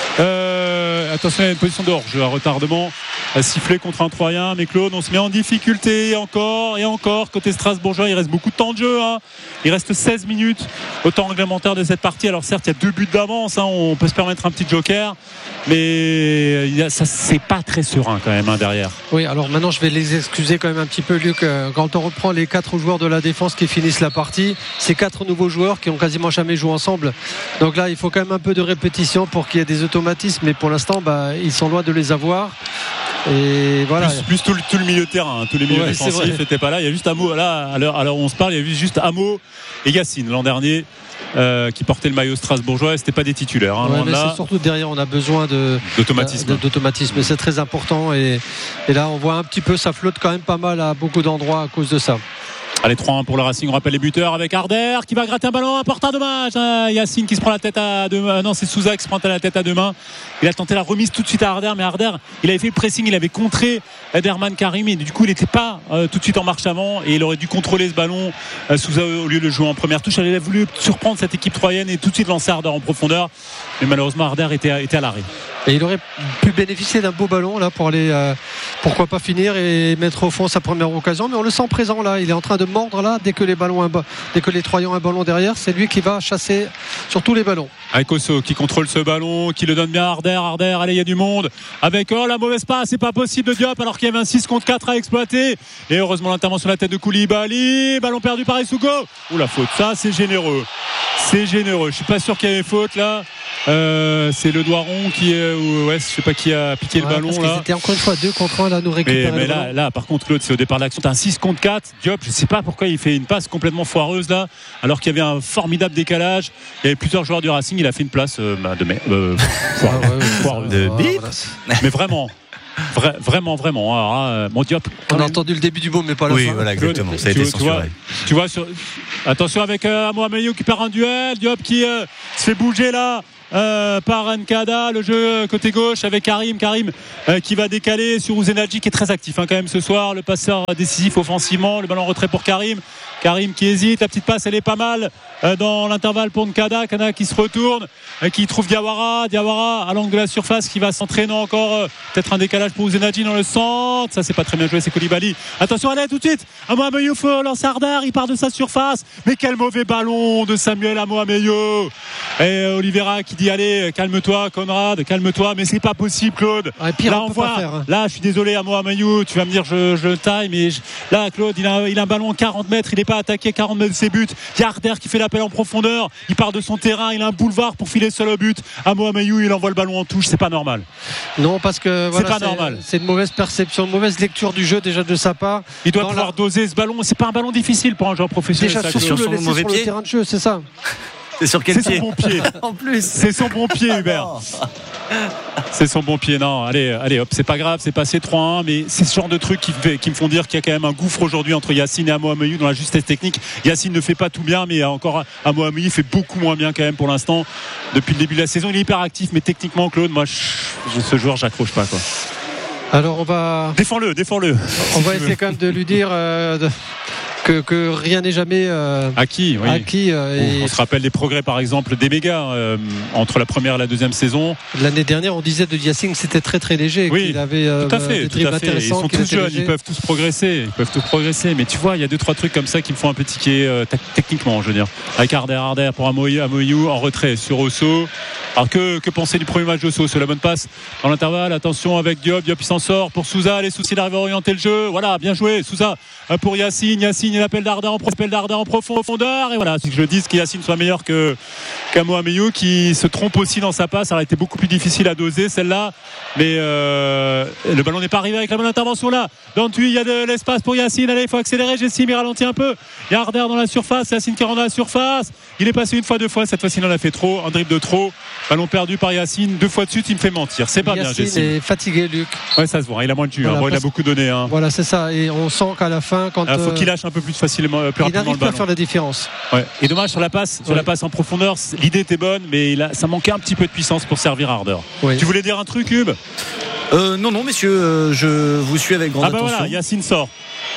Attention, il y a une position de hors-jeu, un retardement sifflé contre un Troyen. Mais Claude, on se met en difficulté encore et encore côté strasbourgeois. Il reste beaucoup de temps de jeu, il reste 16 minutes au temps réglementaire de cette partie. Alors certes, il y a 2 buts d'avance, on peut se permettre un petit joker, mais ça, c'est pas très serein quand même derrière. Oui, alors maintenant je vais les excuser quand même un petit peu, Luc. Quand on reprend les 4 joueurs de la défense qui finissent la partie, c'est 4 nouveaux joueurs qui ont quasiment jamais joué ensemble. Donc là, il faut quand même un peu de répétition pour qu'il y ait des automatismes, mais pour l'instant, ils sont loin de les avoir. Et voilà. Plus tout le milieu de terrain, tous les milieux défensifs n'étaient pas là. Il y a juste Amo, là, à l'heure où on se parle, il y a juste Amo et Yacine l'an dernier qui portaient le maillot strasbourgeois, et c'était pas des titulaires. Mais c'est surtout derrière, on a besoin d'automatisme. Et c'est très important. Et là, on voit un petit peu, ça flotte quand même pas mal à beaucoup d'endroits à cause de ça. Allez, 3-1 pour le Racing. On rappelle les buteurs avec Harder qui va gratter un ballon important, dommage. Yacine qui se prend la tête à deux mains. Non, c'est Souza qui se prend la tête à 2 mains. Il a tenté la remise tout de suite à Harder, mais Harder, il avait fait le pressing, il avait contré Ederman Karim, et du coup il n'était pas tout de suite en marche avant, et il aurait dû contrôler ce ballon. Souza, au lieu de le jouer en première touche, il a voulu surprendre cette équipe troyenne et tout de suite lancer Harder en profondeur, mais malheureusement Harder était à l'arrêt. Et il aurait pu bénéficier d'un beau ballon là pour aller pourquoi pas finir et mettre au fond sa première occasion, mais on le sent présent là, il est en train de mordre là dès que les Troyens ont un ballon derrière, c'est lui qui va chasser sur tous les ballons. Avec Osso qui contrôle ce ballon, qui le donne bien à Arder, allez il y a du monde avec la mauvaise passe, c'est pas possible de Diop alors qu'il y avait un 6 contre 4 à exploiter et heureusement l'intervention de la tête de Koulibaly, ballon perdu par Issouko. La faute, ça c'est généreux, je suis pas sûr qu'il y avait faute là. C'est le Doiron qui je sais pas qui a piqué le ballon là. C'était encore une fois 2 contre 1 là, nous récupérer mais là par contre Claude, c'est au départ de l'action, t'as un 6 contre 4, Diop je sais pas pourquoi il fait une passe complètement foireuse là alors qu'il y avait un formidable décalage, il y avait plusieurs joueurs du Racing, il a fait une place foireuse de bip mais vraiment alors, mon Diop on a entendu le début du mot mais pas la fin. Voilà, exactement. Ça a été censuré. Tu vois attention avec Amoameyo qui perd un duel, Diop qui se fait bouger là par Nkada, le jeu côté gauche avec Karim qui va décaler sur Ouzenadji qui est très actif quand même ce soir, le passeur décisif offensivement, le ballon en retrait pour Karim qui hésite, la petite passe elle est pas mal dans l'intervalle pour Nkada qui se retourne, qui trouve Diawara à l'angle de la surface qui va s'entraîner encore, peut-être un décalage pour Ouzenadji dans le centre, ça c'est pas très bien joué, c'est Koulibaly, attention allez tout de suite Amoameyo, faut lancer Arder, il part de sa surface, mais quel mauvais ballon de Samuel Amoameyo et Oliveira qui dit allez calme-toi Conrad, mais c'est pas possible Claude. Là on voit, là je suis désolé Amoameyo, tu vas me dire je taille, mais là Claude il a un ballon 40 mètres, il n'est pas attaqué 40 mètres de ses buts, il y a Arder qui fait l'appel en profondeur, il part de son terrain, il a un boulevard pour filer seul au but, Amoameyo il envoie le ballon en touche, c'est pas normal. Non parce que c'est pas normal, c'est une mauvaise perception, une mauvaise lecture du jeu déjà de sa part. Il doit pouvoir doser ce ballon, c'est pas un ballon difficile pour un joueur professionnel. Déjà surtout le laisser sur le terrain de jeu, c'est ça. C'est sur quel pied ? Son bon pied. En plus. C'est son bon pied, Hubert. C'est son bon pied. Non, allez hop, c'est pas grave, c'est passé 3-1, mais c'est ce genre de trucs qui me font dire qu'il y a quand même un gouffre aujourd'hui entre Yacine et Amoameyo dans la justesse technique. Yacine ne fait pas tout bien, mais encore Amoameyo fait beaucoup moins bien quand même pour l'instant. Depuis le début de la saison, il est hyper actif, mais techniquement, Claude, moi, ce joueur, j'accroche pas quoi. Alors on va. Défends-le. On va essayer quand même de lui dire. Que rien n'est jamais acquis. On se rappelle des progrès par exemple des mégas entre la première et la deuxième saison. L'année dernière on disait de Yacine que c'était très très léger, qu'il avait tout à fait. Ils sont tous jeunes, ils peuvent tous progresser, mais tu vois il y a 2-3 trucs comme ça qui me font un peu tiquer techniquement, je veux dire, avec Arder pour Amoameyo en retrait sur Osso. Alors que penser du premier match d'Osso, c'est la bonne passe dans l'intervalle, attention avec Diop il s'en sort pour Souza, les soucis d'arriver à orienter le jeu, voilà, bien joué Souza pour Yacine il appelle d'Arder en profondeur et voilà, c'est que je dis que Yacine soit meilleur qu'Amoameyo qui se trompe aussi dans sa passe, ça aurait été beaucoup plus difficile à doser celle-là, mais le ballon n'est pas arrivé avec la bonne intervention là, dans le tuyau il y a de l'espace pour Yacine, allez il faut accélérer, Jessim il ralentit un peu, il y a Arder dans la surface, Yacine qui rentre dans la surface, il est passé une fois, 2 fois, cette fois-ci il en a fait trop, un dribble de trop, ballon perdu par Yacine, 2 fois de suite il me fait mentir, c'est pas Yacine bien Jessim. Il est fatigué Luc. Ouais ça se voit, il a moins de jus, voilà, il a beaucoup donné. Voilà c'est ça, et on sent qu'à la fin quand faut qu'il lâche un peu plus facilement, plus rapidement le ballon. Il n'arrive pas à faire la différence. Ouais. Et dommage sur la passe en profondeur, l'idée était bonne, mais ça manquait un petit peu de puissance pour servir Arder. Ouais. Tu voulais dire un truc, Hub ? Non, messieurs, je vous suis avec grande attention. Voilà, Yacine sort.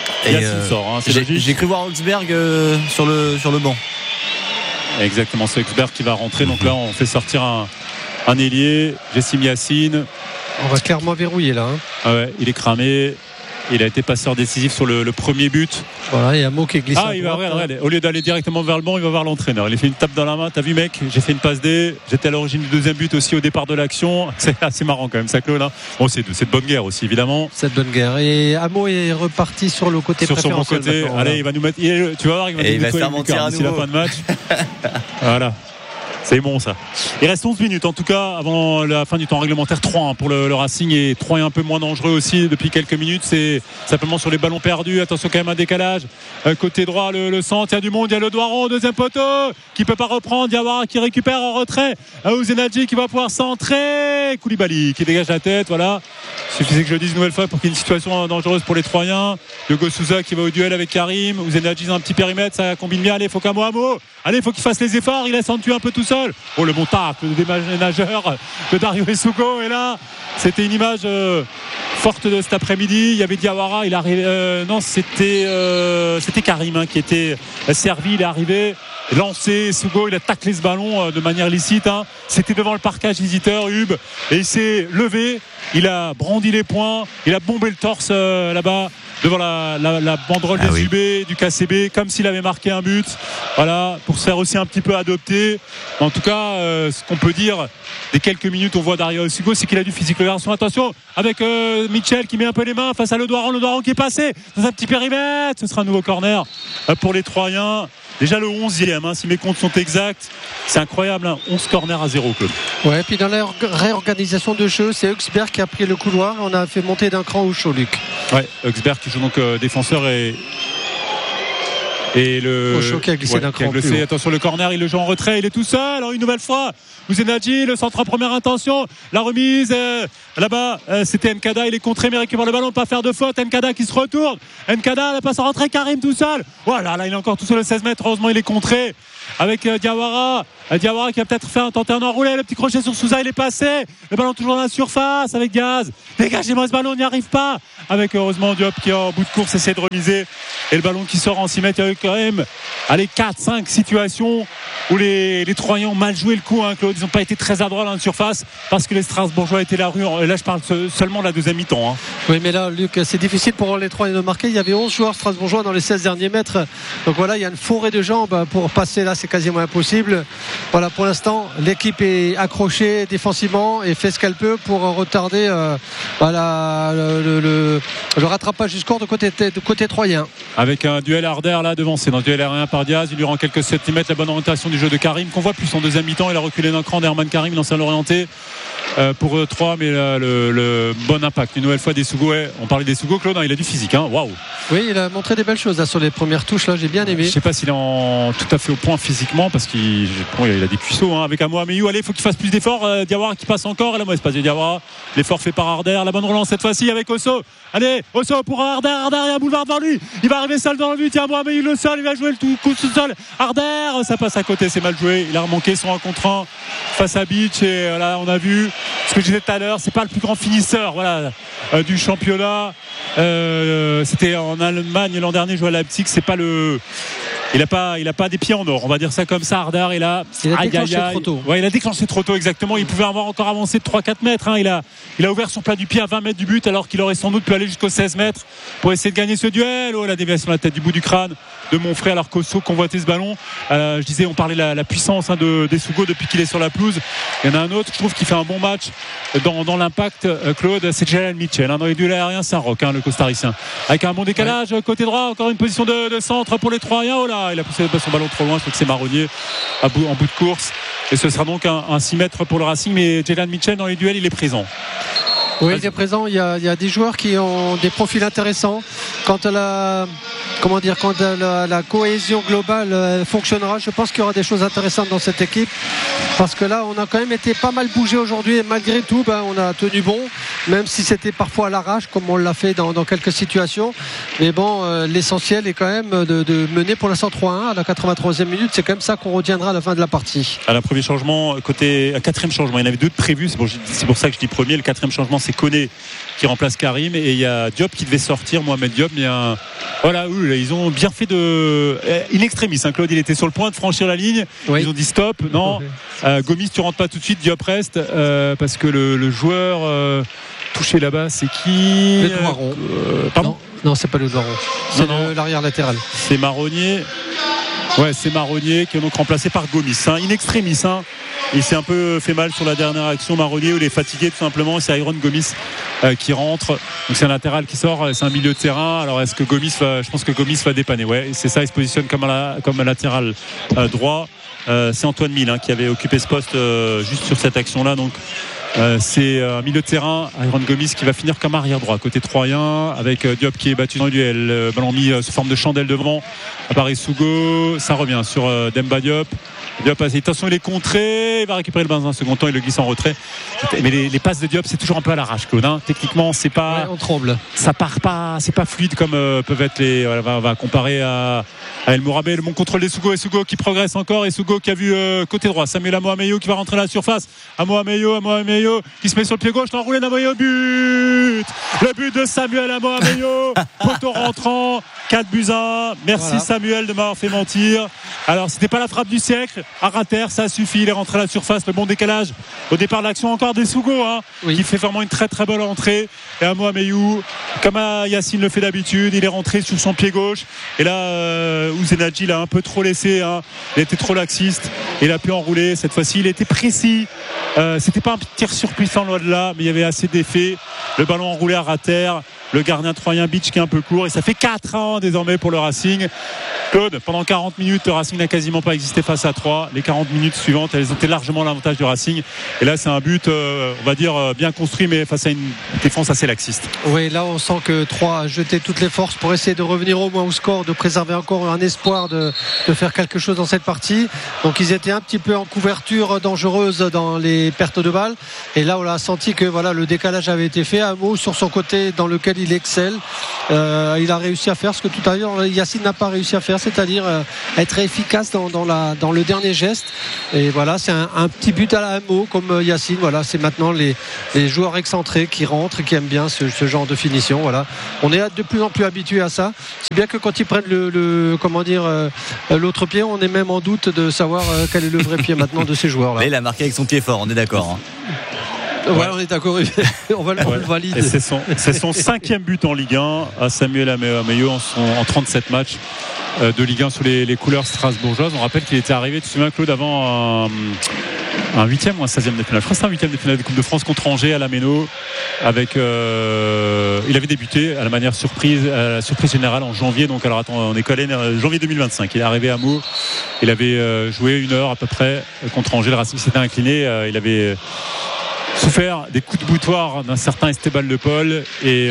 J'ai cru voir Augsberg sur le banc. Exactement, c'est Augsberg qui va rentrer. Donc là, on fait sortir un ailier, Jessim Yacine. On va clairement verrouiller là. Il est cramé. Il a été passeur décisif sur le premier but. Voilà, il y a un mot qui est glissé. Regarde, au lieu d'aller directement vers le banc, il va voir l'entraîneur. Il a fait une tape dans la main. T'as vu, mec, j'ai fait une passe D. J'étais à l'origine du deuxième but aussi au départ de l'action. C'est assez marrant quand même, ça, Claude. Hein. Bon, c'est de bonne guerre aussi, évidemment. C'est de bonne guerre. Et Amo est reparti sur le côté préférentiel. Sur son côté. Allez, il va nous mettre. Tu vas voir, il va se faire mentir à nouveau. D'ici la fin de match. Voilà. C'est bon ça. Il reste 11 minutes en tout cas avant la fin du temps réglementaire. 3-1 pour le Racing et 3 est un peu moins dangereux aussi depuis quelques minutes. C'est simplement sur les ballons perdus. Attention quand même un décalage. Côté droit le centre, il y a du monde, il y a le Doiron, deuxième poteau qui peut pas reprendre. Diawara qui récupère en retrait. Ouzenadji qui va pouvoir centrer. Koulibaly qui dégage la tête. Voilà. Il suffisait que je le dise une nouvelle fois pour qu'il y ait une situation dangereuse pour les Troyens. Hugo Souza qui va au duel avec Karim. Ouzenadji dans un petit périmètre, ça combine bien. Allez, faut qu'Amo. Allez, faut qu'il fasse les efforts. Il laisse en tuer un peu tout seul. seul. Oh, le bon tacle de déménageur de Dario Essugo. Et là, c'était une image forte de cet après-midi. Il y avait Diawara, il arrivait. Non, c'était Karim qui était servi. Il est arrivé, lancé. Essugo, il a taclé ce ballon de manière licite. C'était devant le parquage visiteur, Hub, et il s'est levé. Il a brandi les poings. Il a bombé le torse là-bas devant la banderole des UB, du KCB, comme s'il avait marqué un but. Voilà, pour se faire aussi un petit peu adopter. En tout cas, ce qu'on peut dire des quelques minutes, on voit Dario Essugo, c'est qu'il a du physique. Le garçon, attention, avec Mitchell qui met un peu les mains face à Le Doiron qui est passé dans un petit périmètre. Ce sera un nouveau corner pour les Troyens. Déjà le 11e, si mes comptes sont exacts, c'est incroyable, 11 corners à 0. Ouais, puis dans la réorganisation de jeu, c'est Huxberg qui a pris le couloir. On a fait monter d'un cran Oucho, Luc. Ouais, Huxberg qui joue donc défenseur et le Oucho qui a glissé d'un cran. Attention, le corner, il le joue en retrait, il est tout seul. Alors une nouvelle fois, Ouzenadji, le centre en première intention, la remise là-bas, c'était Nkada, il est contré mais récupère le ballon, pas faire de faute. Nkada qui se retourne, Nkada la passe en rentrée, Karim tout seul. Voilà, là il est encore tout seul le 16 mètres, heureusement il est contré avec Diawara qui a peut-être tenté un enroulé, le petit crochet sur Souza, il est passé, le ballon toujours dans la surface avec Diaz, dégagez-moi ce ballon, on n'y arrive pas, avec heureusement Diop qui en bout de course essaie de remiser, et le ballon qui sort en 6 mètres. Il y a eu quand même 4-5 situations où les Troyens ont mal joué le coup, Claude. Ils n'ont pas été très adroits dans la surface parce que les Strasbourgeois étaient la rue. Et là je parle seulement de la deuxième mi-temps. Oui, mais là Luc, c'est difficile pour les Troyens de marquer. Il y avait 11 joueurs strasbourgeois dans les 16 derniers mètres, donc voilà, il y a une forêt de jambes pour passer là, c'est quasiment impossible. Voilà, pour l'instant l'équipe est accrochée défensivement et fait ce qu'elle peut pour retarder le rattrapage du score de côté troyen. Avec un duel Arder là devant, c'est dans le duel aérien par Diaz, il lui rend quelques centimètres, la bonne orientation du jeu de Karim qu'on voit plus en deuxième mi-temps. Il a reculé d'un cran d'Herman Karim, l'ancien l'orienté pour 3, mais là, le bon impact une nouvelle fois d'Essugo. On parlait d'Essugo, Claude, il a du physique, waouh. Oui, il a montré des belles choses là, sur les premières touches là, j'ai bien aimé. Je sais pas s'il est tout à fait au point physiquement parce qu'il a des cuisseaux avec Amoa Meyou. Allez, il faut qu'il fasse plus d'efforts. Diawara qui passe encore, et là mauvaise passe de Diawara, l'effort fait par Arder, la bonne relance cette fois-ci avec Osso. Allez, Osso pour Arder, il y a un boulevard devant lui, il va arriver seul dans le but, il y a Amoa Meyou le sol, il va jouer le coup sous sol. Arder, ça passe à côté, c'est mal joué, il a remanqué son 1 contre 1 face à Beach, et là on a vu ce que je disais tout à l'heure, c'est pas le plus grand finisseur du championnat. C'était en Allemagne l'an dernier, joué à Leipzig, c'est pas il a pas des pieds en or, on va dire ça comme ça. Arder, il a déclenché trop tôt. Ouais, il a déclenché trop tôt, exactement. Il pouvait avoir encore avancé de 3-4 mètres. Il a ouvert son plat du pied à 20 mètres du but, alors qu'il aurait sans doute pu aller jusqu'aux 16 mètres pour essayer de gagner ce duel. La déviation de la tête du bout du crâne de Monfrey, alors qu'Osso convoitait ce ballon. Je disais, on parlait de la puissance d'Essugo depuis qu'il est sur la pelouse. Il y en a un autre, je trouve, qui fait un bon match dans l'impact, Claude, c'est Jalen Mitchell. Dans les duels aériens, c'est un roc, le costaricien. Avec un bon décalage, côté droit, encore une position de centre pour les Troyens. Il a poussé son ballon trop loin, je crois que c'est Marronnier en bout de course. Et ce sera donc un 6 mètres pour le Racing, mais Jalen Mitchell dans les duels, il est présent. Oui, il est présent. Il y a des joueurs qui ont des profils intéressants. Quand la cohésion globale fonctionnera, je pense qu'il y aura des choses intéressantes dans cette équipe, parce que là on a quand même été pas mal bougé aujourd'hui, et malgré tout on a tenu bon, même si c'était parfois à l'arrache comme on l'a fait dans quelques situations, mais l'essentiel est quand même de mener pour l'instant 3-1 à la 83e minute. C'est quand même ça qu'on retiendra à la fin de la partie. À la premier changement, quatrième changement, il y en avait 2 de prévus, c'est pour ça que je dis premier. Le 4e changement, c'est Koné qui remplace Karim, et il y a Diop qui devait sortir, Mohamed Diop, mais ils ont bien fait in extremis, Claude, il était sur le point de franchir la ligne, oui. Ils ont dit stop, non, Gomis tu rentres pas tout de suite, Diop reste, parce que le joueur touché là-bas, c'est qui? Le Doiron. Pardon, non, c'est pas le Doiron, c'est l'arrière latéral, c'est Marronnier. Ouais, c'est Marronnier qui est donc remplacé par Gomis, in extremis. Il s'est un peu fait mal sur la dernière action, Marronnier, où il est fatigué tout simplement. C'est Iron Gomis qui rentre. Donc c'est un latéral qui sort, c'est un milieu de terrain. Alors est-ce que je pense que Gomis va dépanner. Ouais, c'est ça, il se positionne comme un latéral droit. C'est Antoine Mille qui avait occupé ce poste juste sur cette action-là. Donc c'est un milieu de terrain, Iron Gomis, qui va finir comme arrière droit côté troyen, avec Diop qui est battu dans le duel, ballon mis sous forme de chandelle devant par Essugo. Ça revient sur Demba Diop. Diop passe. Attention, il est contré. Il va récupérer le ballon dans un second temps. Il le glisse en retrait. Mais les passes de Diop, c'est toujours un peu à l'arrache, Claude. Hein. Techniquement, c'est pas. Ouais, on tremble. Ça part pas. C'est pas fluide comme peuvent être les. Voilà, on va comparer à El Mourabé. Le bon contrôle d'Essugo. Essugo qui progresse encore. Essugo qui a vu côté droit. Samuel Amoameyo qui va rentrer à la surface. Amoameyo qui se met sur le pied gauche. L'enroulé d'Amoameyo. But. Le but de Samuel Amoameyo. Poteau rentrant. 4-1. Merci voilà. Samuel de m'avoir fait mentir. Alors c'était pas la frappe du siècle. Arater, ça suffit. Il est rentré à la surface. Le bon décalage au départ de l'action encore d'Essugo qui fait vraiment une très très bonne entrée. Et Amoameyo, comme Yacine le fait d'habitude, il est rentré sur son pied gauche. Et là, Ouzenadji l'a un peu trop laissé. Il était trop laxiste. Il a pu enrouler. Cette fois-ci, il était précis. C'était pas un tir surpuissant loin de là, mais il y avait assez d'effet. Le ballon enroulé à Arater. Le gardien troyen Beach qui est un peu court et ça fait 4 ans désormais pour le Racing. Claude, pendant 40 minutes le Racing n'a quasiment pas existé face à 3. Les 40 minutes suivantes elles étaient largement l'avantage du Racing et là c'est un but on va dire bien construit mais face à une défense assez laxiste. Oui, là on sent que 3 a jeté toutes les forces pour essayer de revenir au moins au score, de préserver encore un espoir de faire quelque chose dans cette partie. Donc ils étaient un petit peu en couverture dangereuse dans les pertes de balles et là on a senti que voilà, le décalage avait été fait. Amo sur son côté dans lequel il excelle, il a réussi à faire ce que tout à l'heure Yacine n'a pas réussi à faire, c'est-à-dire être efficace dans le dernier geste. Et voilà, c'est un petit but à la Amo comme Yacine. Voilà, c'est maintenant les joueurs excentrés qui rentrent, qui aiment bien ce genre de finition. Voilà, on est de plus en plus habitué à ça. C'est bien que quand ils prennent l'autre pied, on est même en doute de savoir quel est le vrai pied maintenant de ces joueurs-là. Mais il a marqué avec son pied fort, on est d'accord. Ouais, on est d'accord. On va le valider. C'est son 5e but en Ligue 1 à Samuel Amoameyo en 37 matchs de Ligue 1 sous les couleurs strasbourgeoises. On rappelle qu'il était arrivé, tu te souviens Claude, avant un 8e ou un 16e de finale. Je crois que c'est un 8e de finale de Coupe de France contre Angers à la Méno. Il avait débuté à la manière surprise générale en janvier. Donc alors attends, on est collé janvier 2025. Il est arrivé à Meaux. Il avait joué 1 heure à peu près contre Angers. Le Racing s'était incliné. Il avait souffert des coups de boutoir d'un certain Esteban Le Paul et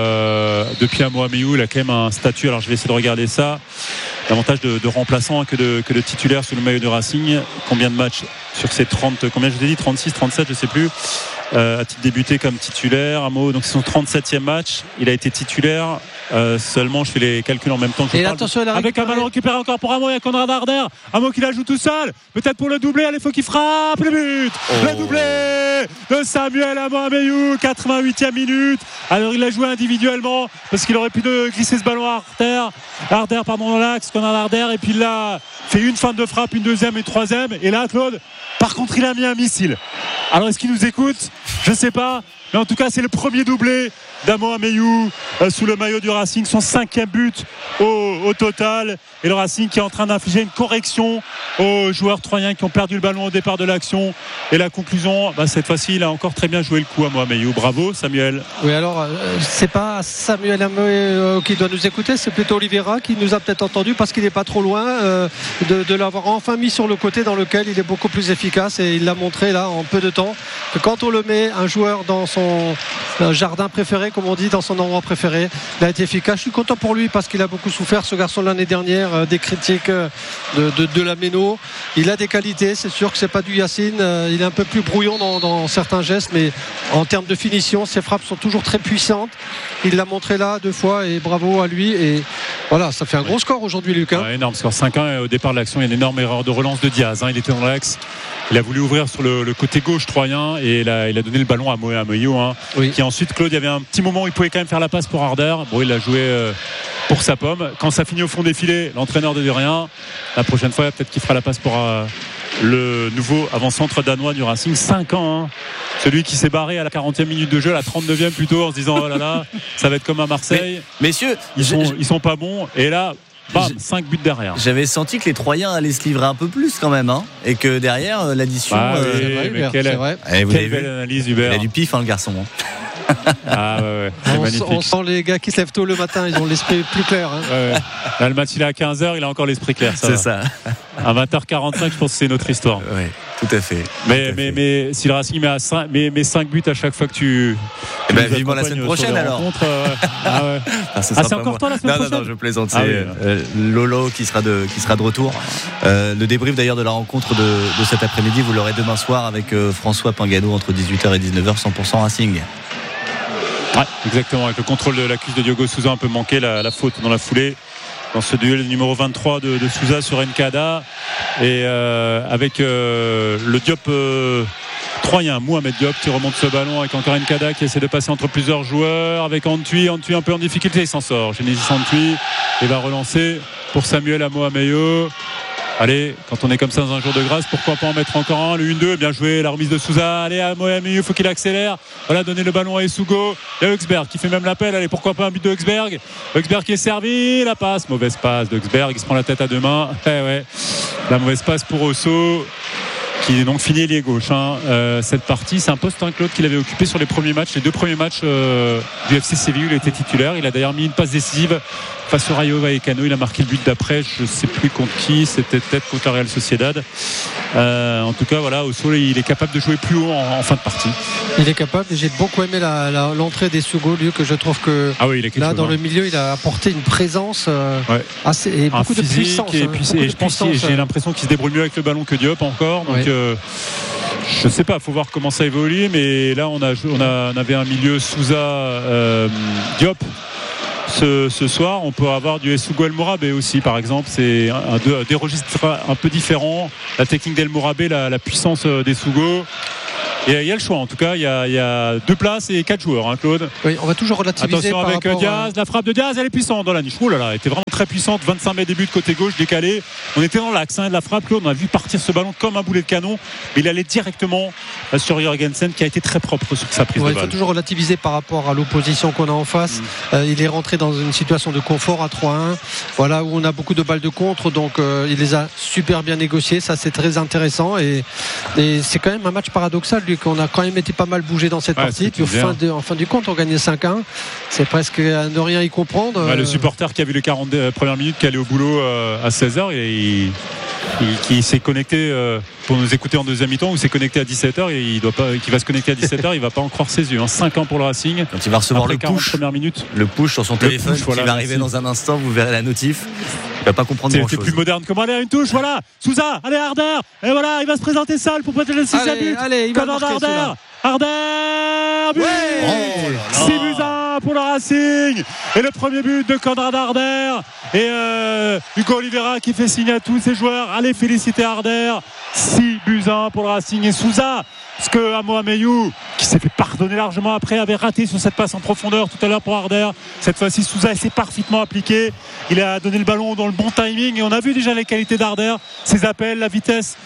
depuis Amoameyo il a quand même un statut, alors je vais essayer de regarder ça, davantage de remplaçant que de titulaire sous le maillot de Racing. Combien de matchs sur ces 30, combien je vous ai dit, 36, 37 je sais plus, a-t-il débuté comme titulaire Amo, donc c'est son 37e match, il a été titulaire seulement, je fais les calculs en même temps que je parle, avec un ballon récupéré encore pour Amo, il y a Konrad Arder, Amo qui la joue tout seul, peut-être pour le doubler, allez, faut qu'il frappe le but, le doublé de Samuel Amoameyo, 88e minute. Alors il l'a joué individuellement parce qu'il aurait pu glisser ce ballon à Arder dans l'axe, Konrad Arder, et puis il a fait une fin de frappe, une deuxième et une troisième, et là Claude, par contre il a mis un missile. Alors est-ce qu'il nous écoute? Je sais pas, mais en tout cas c'est le premier doublé d'Amoameyo sous le maillot du Racing, son 5e but au total, et le Racing qui est en train d'infliger une correction aux joueurs troyens qui ont perdu le ballon au départ de l'action. Et la conclusion, cette fois-ci il a encore très bien joué le coup Amoameyo. Bravo Samuel. Oui, alors c'est pas Samuel Amoameyo qui doit nous écouter, c'est plutôt Oliveira qui nous a peut-être entendu parce qu'il n'est pas trop loin de l'avoir enfin mis sur le côté dans lequel il est beaucoup plus efficace, et il l'a montré là en peu de temps que quand on le met un joueur dans son jardin préféré, comme on dit, dans son endroit préféré, il a été efficace. Je suis content pour lui parce qu'il a beaucoup souffert, ce garçon, l'année dernière, des critiques de la Méno. Il a des qualités, c'est sûr que c'est pas du Yacine, il est un peu plus brouillon dans certains gestes, mais en termes de finition, ses frappes sont toujours très puissantes. Il l'a montré là 2 fois et bravo à lui. Et voilà, ça fait un gros score aujourd'hui, Lucas. Ouais, énorme score, 5-1 au départ de l'action. Il y a une énorme erreur de relance de Diaz, il était dans l'axe. Il a voulu ouvrir sur le côté gauche troyen et il a donné le ballon à Amoameyo, oui. Qui ensuite, Claude, il y avait un petit moment où il pouvait quand même faire la passe pour Arder. Bon, il a joué pour sa pomme. Quand ça finit au fond des filets, l'entraîneur ne dit rien. La prochaine fois, peut-être qu'il fera la passe pour le nouveau avant-centre danois du Racing. 5 ans, celui qui s'est barré à la 40e minute de jeu, à la 39e plutôt, en se disant oh là là, ça va être comme à Marseille. Mais, messieurs, ils sont pas bons. Et là, bam, 5 buts derrière. J'avais senti que les Troyens allaient se livrer un peu plus quand même, et que derrière l'addition. C'est vrai. Quelle belle analyse, Hubert. Il a du pif, le garçon. Ah ouais, c'est magnifique. On sent les gars qui se lèvent tôt le matin, ils ont l'esprit plus clair. Ouais. Là, le match il est à 15h, il a encore l'esprit clair. C'est ça. À 20h45, je pense que c'est notre histoire. Oui, tout à fait. Mais si le Racing met 5 buts à chaque fois que tu. Vivement la semaine prochaine alors. c'est encore toi la semaine prochaine? Non, je plaisante. C'est Lolo qui sera de retour. Le débrief d'ailleurs de la rencontre de cet après-midi, vous l'aurez demain soir avec François Pingano entre 18h et 19h, 100% Racing. Ouais, exactement, avec le contrôle de la cuisse de Diogo Souza un peu manqué, la faute dans la foulée dans ce duel numéro 23 de Souza sur Nkada, et avec le Diop troyen, Mohamed Diop qui remonte ce ballon avec encore Nkada qui essaie de passer entre plusieurs joueurs, avec Antwi un peu en difficulté, il s'en sort, Genesis Antwi, et va relancer pour Samuel Amoameyo. Allez, quand on est comme ça dans un jour de grâce, pourquoi pas en mettre encore un? Le 1-2, bien joué, la remise de Souza. Allez, à Mohamed, il faut qu'il accélère. Voilà, donner le ballon à Essugo. Il y a Huxberg qui fait même l'appel. Allez, pourquoi pas un but de Huxberg? Huxberg qui est servi, la passe, mauvaise passe de Huxberg, il se prend la tête à deux mains. La mauvaise passe pour Osso, qui est donc fini ailier gauche. Cette partie, c'est un poste, Claude, qu'il avait occupé sur les deux premiers matchs du FC Séville où il était titulaire. Il a d'ailleurs mis une passe décisive face au Rayo Vallecano. Il a marqué le but d'après, je ne sais plus contre qui, c'était peut-être contre la Real Sociedad. En tout cas, voilà, Osso, il est capable de jouer plus haut en fin de partie. Il est capable, et j'ai beaucoup aimé l'entrée des Sugo, lui, que je trouve que là, dans le milieu, il a apporté une présence assez, et beaucoup de puissance. J'ai l'impression qu'il se débrouille mieux avec le ballon que Diop encore. Donc, je ne sais pas, il faut voir comment ça évolue, mais là, on avait un milieu Souza, Diop. Ce soir, on peut avoir du Essugo El Mourabé aussi, par exemple. C'est des registres un peu différents. La technique d'El Mourabé, la puissance d'Essugo. Et il y a le choix, en tout cas, il y a 2 places et 4 joueurs, Claude. Oui, on va toujours relativiser. Attention avec Diaz, la frappe de Diaz, elle est puissante dans la niche. Oh là là, elle était vraiment très puissante. 25 mètres début de côté gauche, décalé. On était dans l'axe de la frappe, Claude. On a vu partir ce ballon comme un boulet de canon. Mais il allait directement sur Jorgensen, qui a été très propre sur sa prise de balle. Il faut toujours relativiser par rapport à l'opposition qu'on a en face. Il est rentré dans une situation de confort à 3-1. Voilà, où on a beaucoup de balles de contre. Donc il les a super bien négociées. Ça, c'est très intéressant. Et c'est quand même un match paradoxal, lui, qu'on a quand même été pas mal bougé dans cette partie. Puis en fin du compte, on gagnait 5-1. C'est presque à ne rien y comprendre. Le supporter qui a vu les 40 premières minutes, qui allait au boulot à 16h, et qui s'est connecté pour nous écouter en deuxième mi-temps, ou s'est connecté à 17h, et qui va se connecter à 17h, il va pas en croire ses yeux. 5 pour le Racing. Quand il va recevoir le push sur son téléphone, qui va arriver dans un instant, vous verrez la notif. Il va pas comprendre grand chose. C'est plus moderne que moi. Allez, une touche, voilà. Souza, allez, Harder. Et voilà, il va se présenter seul pour peut-être le 6e but. Allez, il va marquer Harder, but. 6-1 pour le Racing. Et le premier but de Konrad Harder. Et Hugo Oliveira qui fait signe à tous ses joueurs. Allez, féliciter Harder. 6-1 pour le Racing. Et Souza, parce que Amoameyou, qui s'est fait pardonner largement après, avait raté sur cette passe en profondeur tout à l'heure pour Harder. Cette fois-ci, Souza s'est parfaitement appliqué. Il a donné le ballon dans le bon timing, et on a vu déjà les qualités d'Harder, ses appels, la vitesse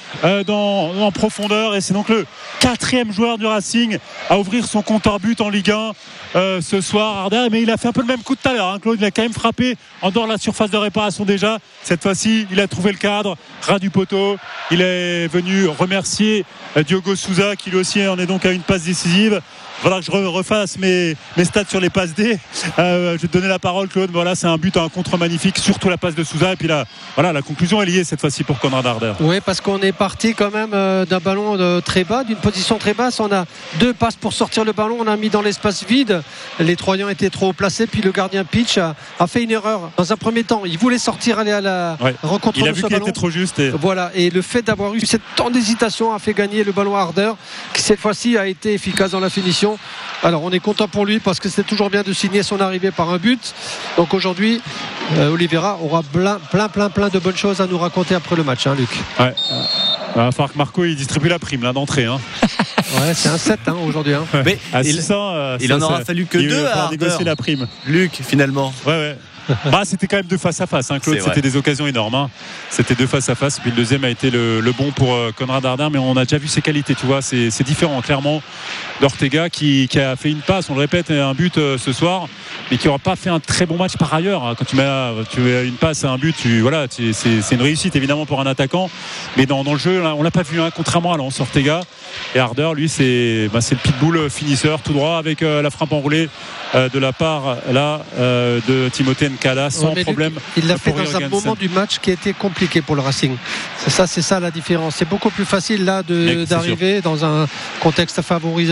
en profondeur. Et c'est donc le 4e joueur du Racing à ouvrir son compteur but en Ligue 1 ce soir, Harder. Mais il a fait un peu le même coup de tout à l'heure, Claude. Il a quand même frappé en dehors de la surface de réparation déjà. Cette fois-ci, il a trouvé le cadre, ras du poteau. Il est venu remercier Diogo Souza, qui lui aussi en est donc à une passe décisive. Voilà, que je refasse mes stats sur les passes D. Je vais te donner la parole, Claude. Voilà, c'est un but, un contre magnifique, surtout la passe de Souza. Et puis là, voilà, la conclusion est liée cette fois-ci pour Konrad Harder. Oui, parce qu'on est parti quand même d'un ballon très bas, d'une position très basse. On a 2 passes pour sortir le ballon. On a mis dans l'espace vide. Les Troyens étaient trop haut placés. Puis le gardien Pitch a fait une erreur. Dans un premier temps, il voulait sortir, aller à la rencontre de ce ballon. Il a vu qu'il était trop juste. Voilà. Et le fait d'avoir eu cette temps d'hésitation a fait gagner le ballon à Harder, qui cette fois-ci a été efficace dans la finition. Alors on est content pour lui, parce que c'est toujours bien de signer son arrivée par un but. Donc aujourd'hui, Oliveira aura plein de bonnes choses à nous raconter après le match, Luc. Ouais. Il va falloir que Marco il distribue la prime là d'entrée. Ouais, c'est un 7 aujourd'hui. Mais à 600, il en aura fallu que 2 à négocier la prime. Luc, finalement. Ouais. C'était quand même 2 face à face, Claude. C'était des occasions énormes. C'était 2 face à face. Puis le deuxième a été le bon pour Konrad Harder, mais on a déjà vu ses qualités, tu vois. C'est différent clairement d'Ortega qui a fait une passe, on le répète, un but ce soir, mais qui n'aura pas fait un très bon match par ailleurs. Quand tu mets une passe à un but, c'est une réussite évidemment pour un attaquant, mais dans le jeu là, on l'a pas vu, contrairement à Lance. Ortega et Harder, lui c'est le pitbull finisseur tout droit avec la frappe enroulée de la part là de Timothée Nkala sans problème. Il l'a fait dans un moment du match qui a été compliqué pour le Racing. C'est ça la différence. C'est beaucoup plus facile là d'arriver dans un contexte favorisé,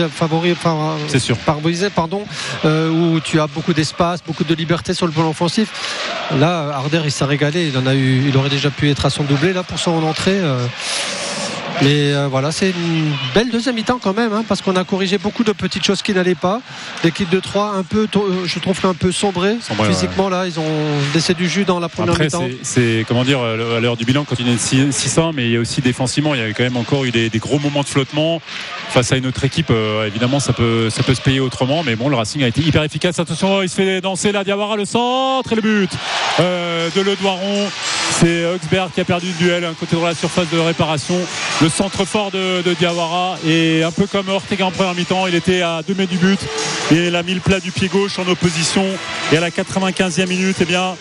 où tu as beaucoup d'espace, beaucoup de liberté sur le plan offensif. Là, Harder, il s'est régalé. Il aurait déjà pu être à son doublé là pour son entrée. Mais voilà, c'est une belle deuxième mi-temps quand même, parce qu'on a corrigé beaucoup de petites choses qui n'allaient pas. L'équipe de Troyes je trouve un peu sombré physiquement. Là, ils ont laissé du jus dans la première mi-temps. C'est comment dire, à l'heure du bilan, quand il y a 600, mais il y a aussi défensivement, il y a quand même encore eu des gros moments de flottement face à une autre équipe. Évidemment, ça peut se payer autrement, mais bon, le Racing a été hyper efficace. Attention, il se fait danser là, Diawara, le centre et le but de Le Doiron. C'est Augsberg qui a perdu le duel, un côté de la surface de réparation. Le centre fort de Diawara, et un peu comme Ortega en première mi-temps, il était à 2 mètres du but et il a mis le plat du pied gauche en opposition. Et à la 95e minute,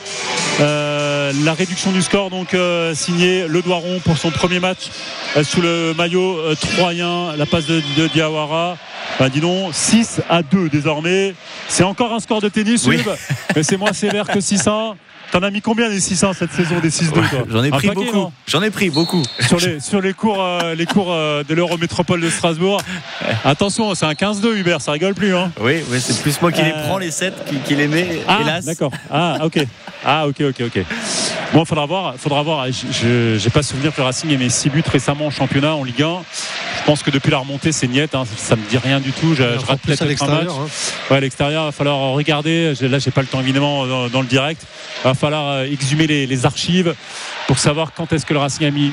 la réduction du score, donc signé Le Doiron pour son premier match sous le maillot troyen. La passe de Diawara. Dis donc, 6-2 désormais. C'est encore un score de tennis, oui. Mais c'est moins sévère que 6-1. T'en as mis combien des 600 cette saison, des 6-2 toi? J'en ai pris beaucoup. Non, j'en ai pris beaucoup. Sur les cours de l'Eurométropole de Strasbourg. Attention, c'est un 15-2 Hubert, ça rigole plus. Oui, c'est plus moi qui les prends les 7 qui les met, hélas. D'accord. Ok. Bon, faudra voir. J'ai pas souvenir que le Racing ait mis 6 buts récemment en championnat, en Ligue 1. Je pense que depuis la remontée, c'est niet. Ça me dit rien du tout. Je rate peut-être un match. À l'extérieur, il va falloir regarder. Là, j'ai pas le temps évidemment dans le direct. Il va falloir exhumer les archives pour savoir quand est-ce que le Racing a mis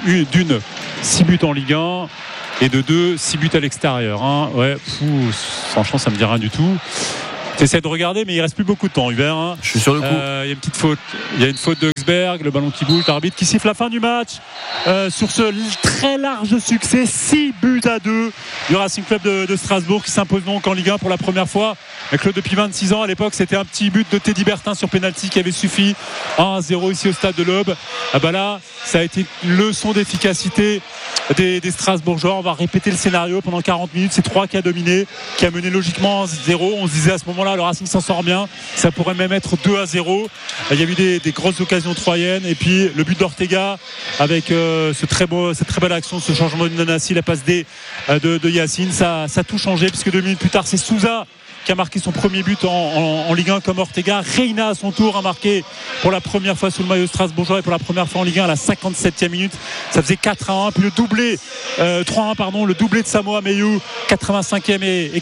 6 buts en Ligue 1 et de 2, 6 buts à l'extérieur. Franchement, ça me dit rien du tout. T'essaies de regarder, mais il reste plus beaucoup de temps, Hubert. Je suis sur le coup. Il y a une petite faute. Il y a une faute de Augsberg, le ballon qui bouge, l'arbitre qui siffle la fin du match. Sur ce très large succès, 6-2 du Racing Club de Strasbourg, qui s'impose donc en Ligue 1 pour la première fois. Claude, depuis 26 ans, à l'époque, c'était un petit but de Teddy Bertin sur pénalty qui avait suffi. 1-0 ici au stade de l'Aube. Là, ça a été une leçon d'efficacité des Strasbourgeois. On va répéter le scénario pendant 40 minutes. C'est 3 qui a dominé, qui a mené logiquement 1-0. On se disait à ce moment-là, le Racing s'en sort bien. Ça pourrait même être 2-0. Il y a eu des grosses occasions troyennes. Et puis le but d'Ortega avec cette très belle action, ce changement de Nanassi, la passe D de Yacine. Ça a tout changé, puisque 2 minutes plus tard, c'est Souza qui a marqué son premier but en Ligue 1 comme Ortega. Reina à son tour a marqué pour la première fois sous le maillot strasbourgeois et pour la première fois en Ligue 1 à la 57e minute. Ça faisait 4-1. Puis le doublé 3-1 le doublé de Samoa Meyou, 85e et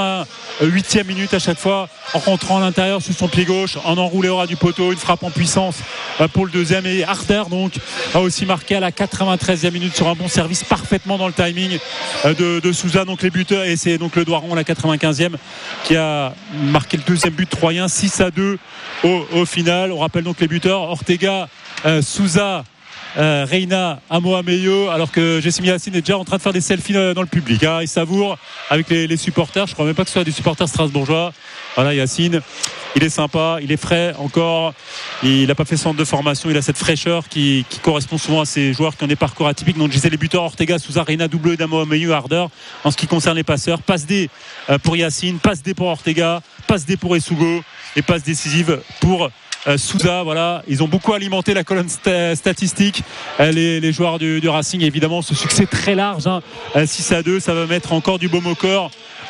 88e minute à chaque fois, en rentrant à l'intérieur sur son pied gauche, en enroulé au ras du poteau, une frappe en puissance pour le deuxième. Et Harder donc a aussi marqué à la 93e minute sur un bon service parfaitement dans le timing de Souza. Donc les buteurs, et c'est donc le Doiron à la 95e qui a marqué le deuxième but troyen, 6-2 au final. On rappelle donc les buteurs: Ortega, Souza, Reina, Amoa Meyo, alors que Jessim Yacine est déjà en train de faire des selfies dans le public. Il savoure avec les supporters. Je crois même pas que ce soit des supporters strasbourgeois. Voilà, Yacine, il est sympa, il est frais encore. Il n'a pas fait centre de formation. Il a cette fraîcheur qui correspond souvent à ces joueurs qui ont des parcours atypiques. Donc je disais les buteurs: Ortega, Souza, Reina, double d'Amoa Meyo, Harder. En ce qui concerne les passeurs, passe D pour Yacine, passe D pour Ortega, passe D pour Essugo et passe décisive pour Souza. Voilà, ils ont beaucoup alimenté la colonne statistique, les joueurs du Racing. Et évidemment, ce succès très large, 6-2, ça va mettre encore du baume au corps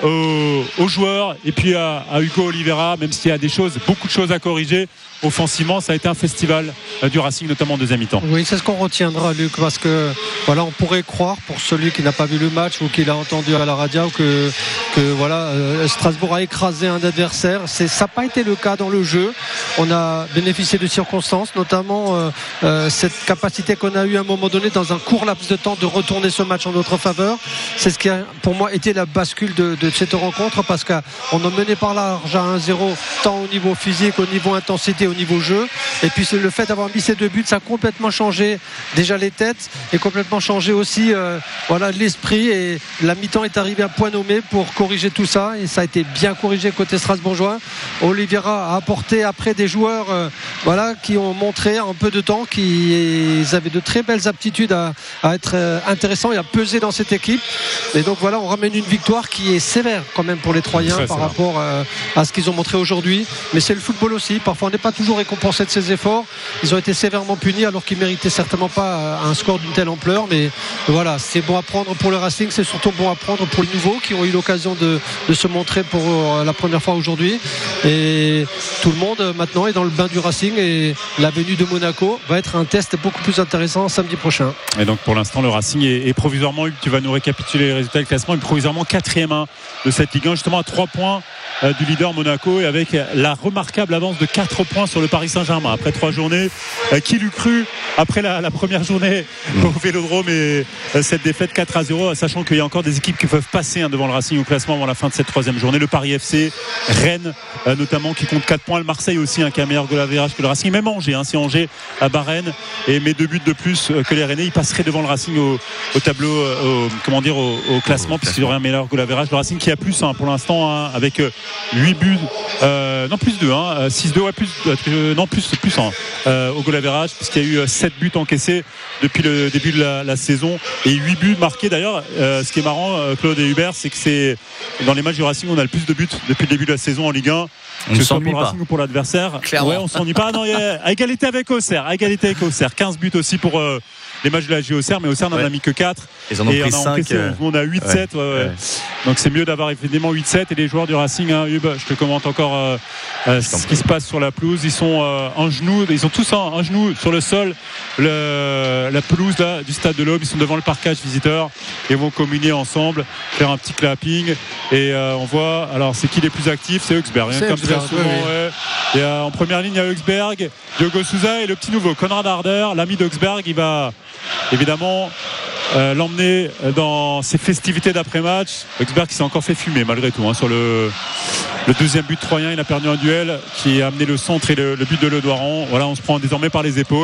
aux joueurs et puis à Hugo Oliveira, même s'il y a beaucoup de choses à corriger. Offensivement, ça a été un festival du Racing, notamment en deuxième mi-temps. Oui, c'est ce qu'on retiendra, Luc, parce que voilà, on pourrait croire, pour celui qui n'a pas vu le match ou qui l'a entendu à la radio, que Strasbourg a écrasé un adversaire. Ça n'a pas été le cas dans le jeu. On a bénéficié de circonstances, notamment cette capacité qu'on a eu à un moment donné, dans un court laps de temps, de retourner ce match en notre faveur. C'est ce qui a, pour moi, été la bascule de cette rencontre, parce qu'on a mené par large à 1-0, tant au niveau physique, au niveau intensité, au niveau jeu. Et puis le fait d'avoir mis ces 2 buts, ça a complètement changé déjà les têtes et complètement changé aussi l'esprit. Et la mi-temps est arrivée à point nommé pour corriger tout ça. Et ça a été bien corrigé côté strasbourgeois. Oliveira a apporté après des joueurs qui ont montré en peu de temps qu'ils avaient de très belles aptitudes à être intéressants et à peser dans cette équipe. Et donc on ramène une victoire qui est sévère quand même pour les Troyens par rapport à ce qu'ils ont montré aujourd'hui. Mais c'est le football aussi. Parfois on n'est pas toujours récompensé de ses efforts. Ils ont été sévèrement punis alors qu'ils méritaient certainement pas un score d'une telle ampleur. Mais voilà, c'est bon à prendre pour le Racing, c'est surtout bon à prendre pour les nouveaux qui ont eu l'occasion de se montrer pour la première fois aujourd'hui. Et tout le monde maintenant est dans le bain du Racing et la venue de Monaco va être un test beaucoup plus intéressant samedi prochain. Et donc pour l'instant le Racing est provisoirement, tu vas nous récapituler les résultats du classement, est provisoirement 4e de cette Ligue 1, justement à 3 points du leader Monaco et avec la remarquable avance de 4 points sur le Paris Saint-Germain après 3 journées. Qui l'eût cru après la première journée au Vélodrome et cette défaite 4-0, sachant qu'il y a encore des équipes qui peuvent passer devant le Racing au classement avant la fin de cette 3e journée. Le Paris FC, Rennes notamment qui compte 4 points, le Marseille aussi qui a un meilleur goal average que le Racing, même Angers, si Angers à Rennes et met 2 buts de plus que les Rennais, ils passeraient devant le Racing au tableau au classement puisqu'il aurait un meilleur goal average. Le Racing qui a plus pour l'instant avec 8 buts plus 2 6-2 plus 1 au goal average puisqu'il y a eu 7 buts encaissés depuis le début de la saison et 8 buts marqués. D'ailleurs ce qui est marrant Claude et Hubert, c'est que c'est dans les matchs du Racing on a le plus de buts depuis le début de la saison en Ligue 1, que ce soit pour le Racing ou pour l'adversaire. Ouais, on s'ennuie pas. Non, à égalité avec Auxerre, 15 buts aussi pour les matchs de la JOCR, mais Auxerre n'en a mis que 4 ils en ont pris 5 on a 8-7 donc c'est mieux d'avoir évidemment 8-7 et les joueurs du Racing Hub, je te commente encore ce qui se passe sur la pelouse. Ils sont en genoux, ils sont tous en genoux sur le sol, la pelouse là, du stade de l'Aube. Ils sont devant le parquage visiteur et vont communier ensemble, faire un petit clapping et on voit, alors c'est qui les plus actifs? C'est Augsberg, comme ça souvent, et en première ligne il y a Augsberg, Diogo Souza et le petit nouveau Konrad Harder, l'ami d'Augsberg. Il va évidemment l'emmener dans ses festivités d'après-match. Augsberg qui s'est encore fait fumer malgré tout sur le deuxième but troyen. Il a perdu un duel qui a amené le centre et le but de Le Doiron. Voilà, on se prend désormais par les épaules.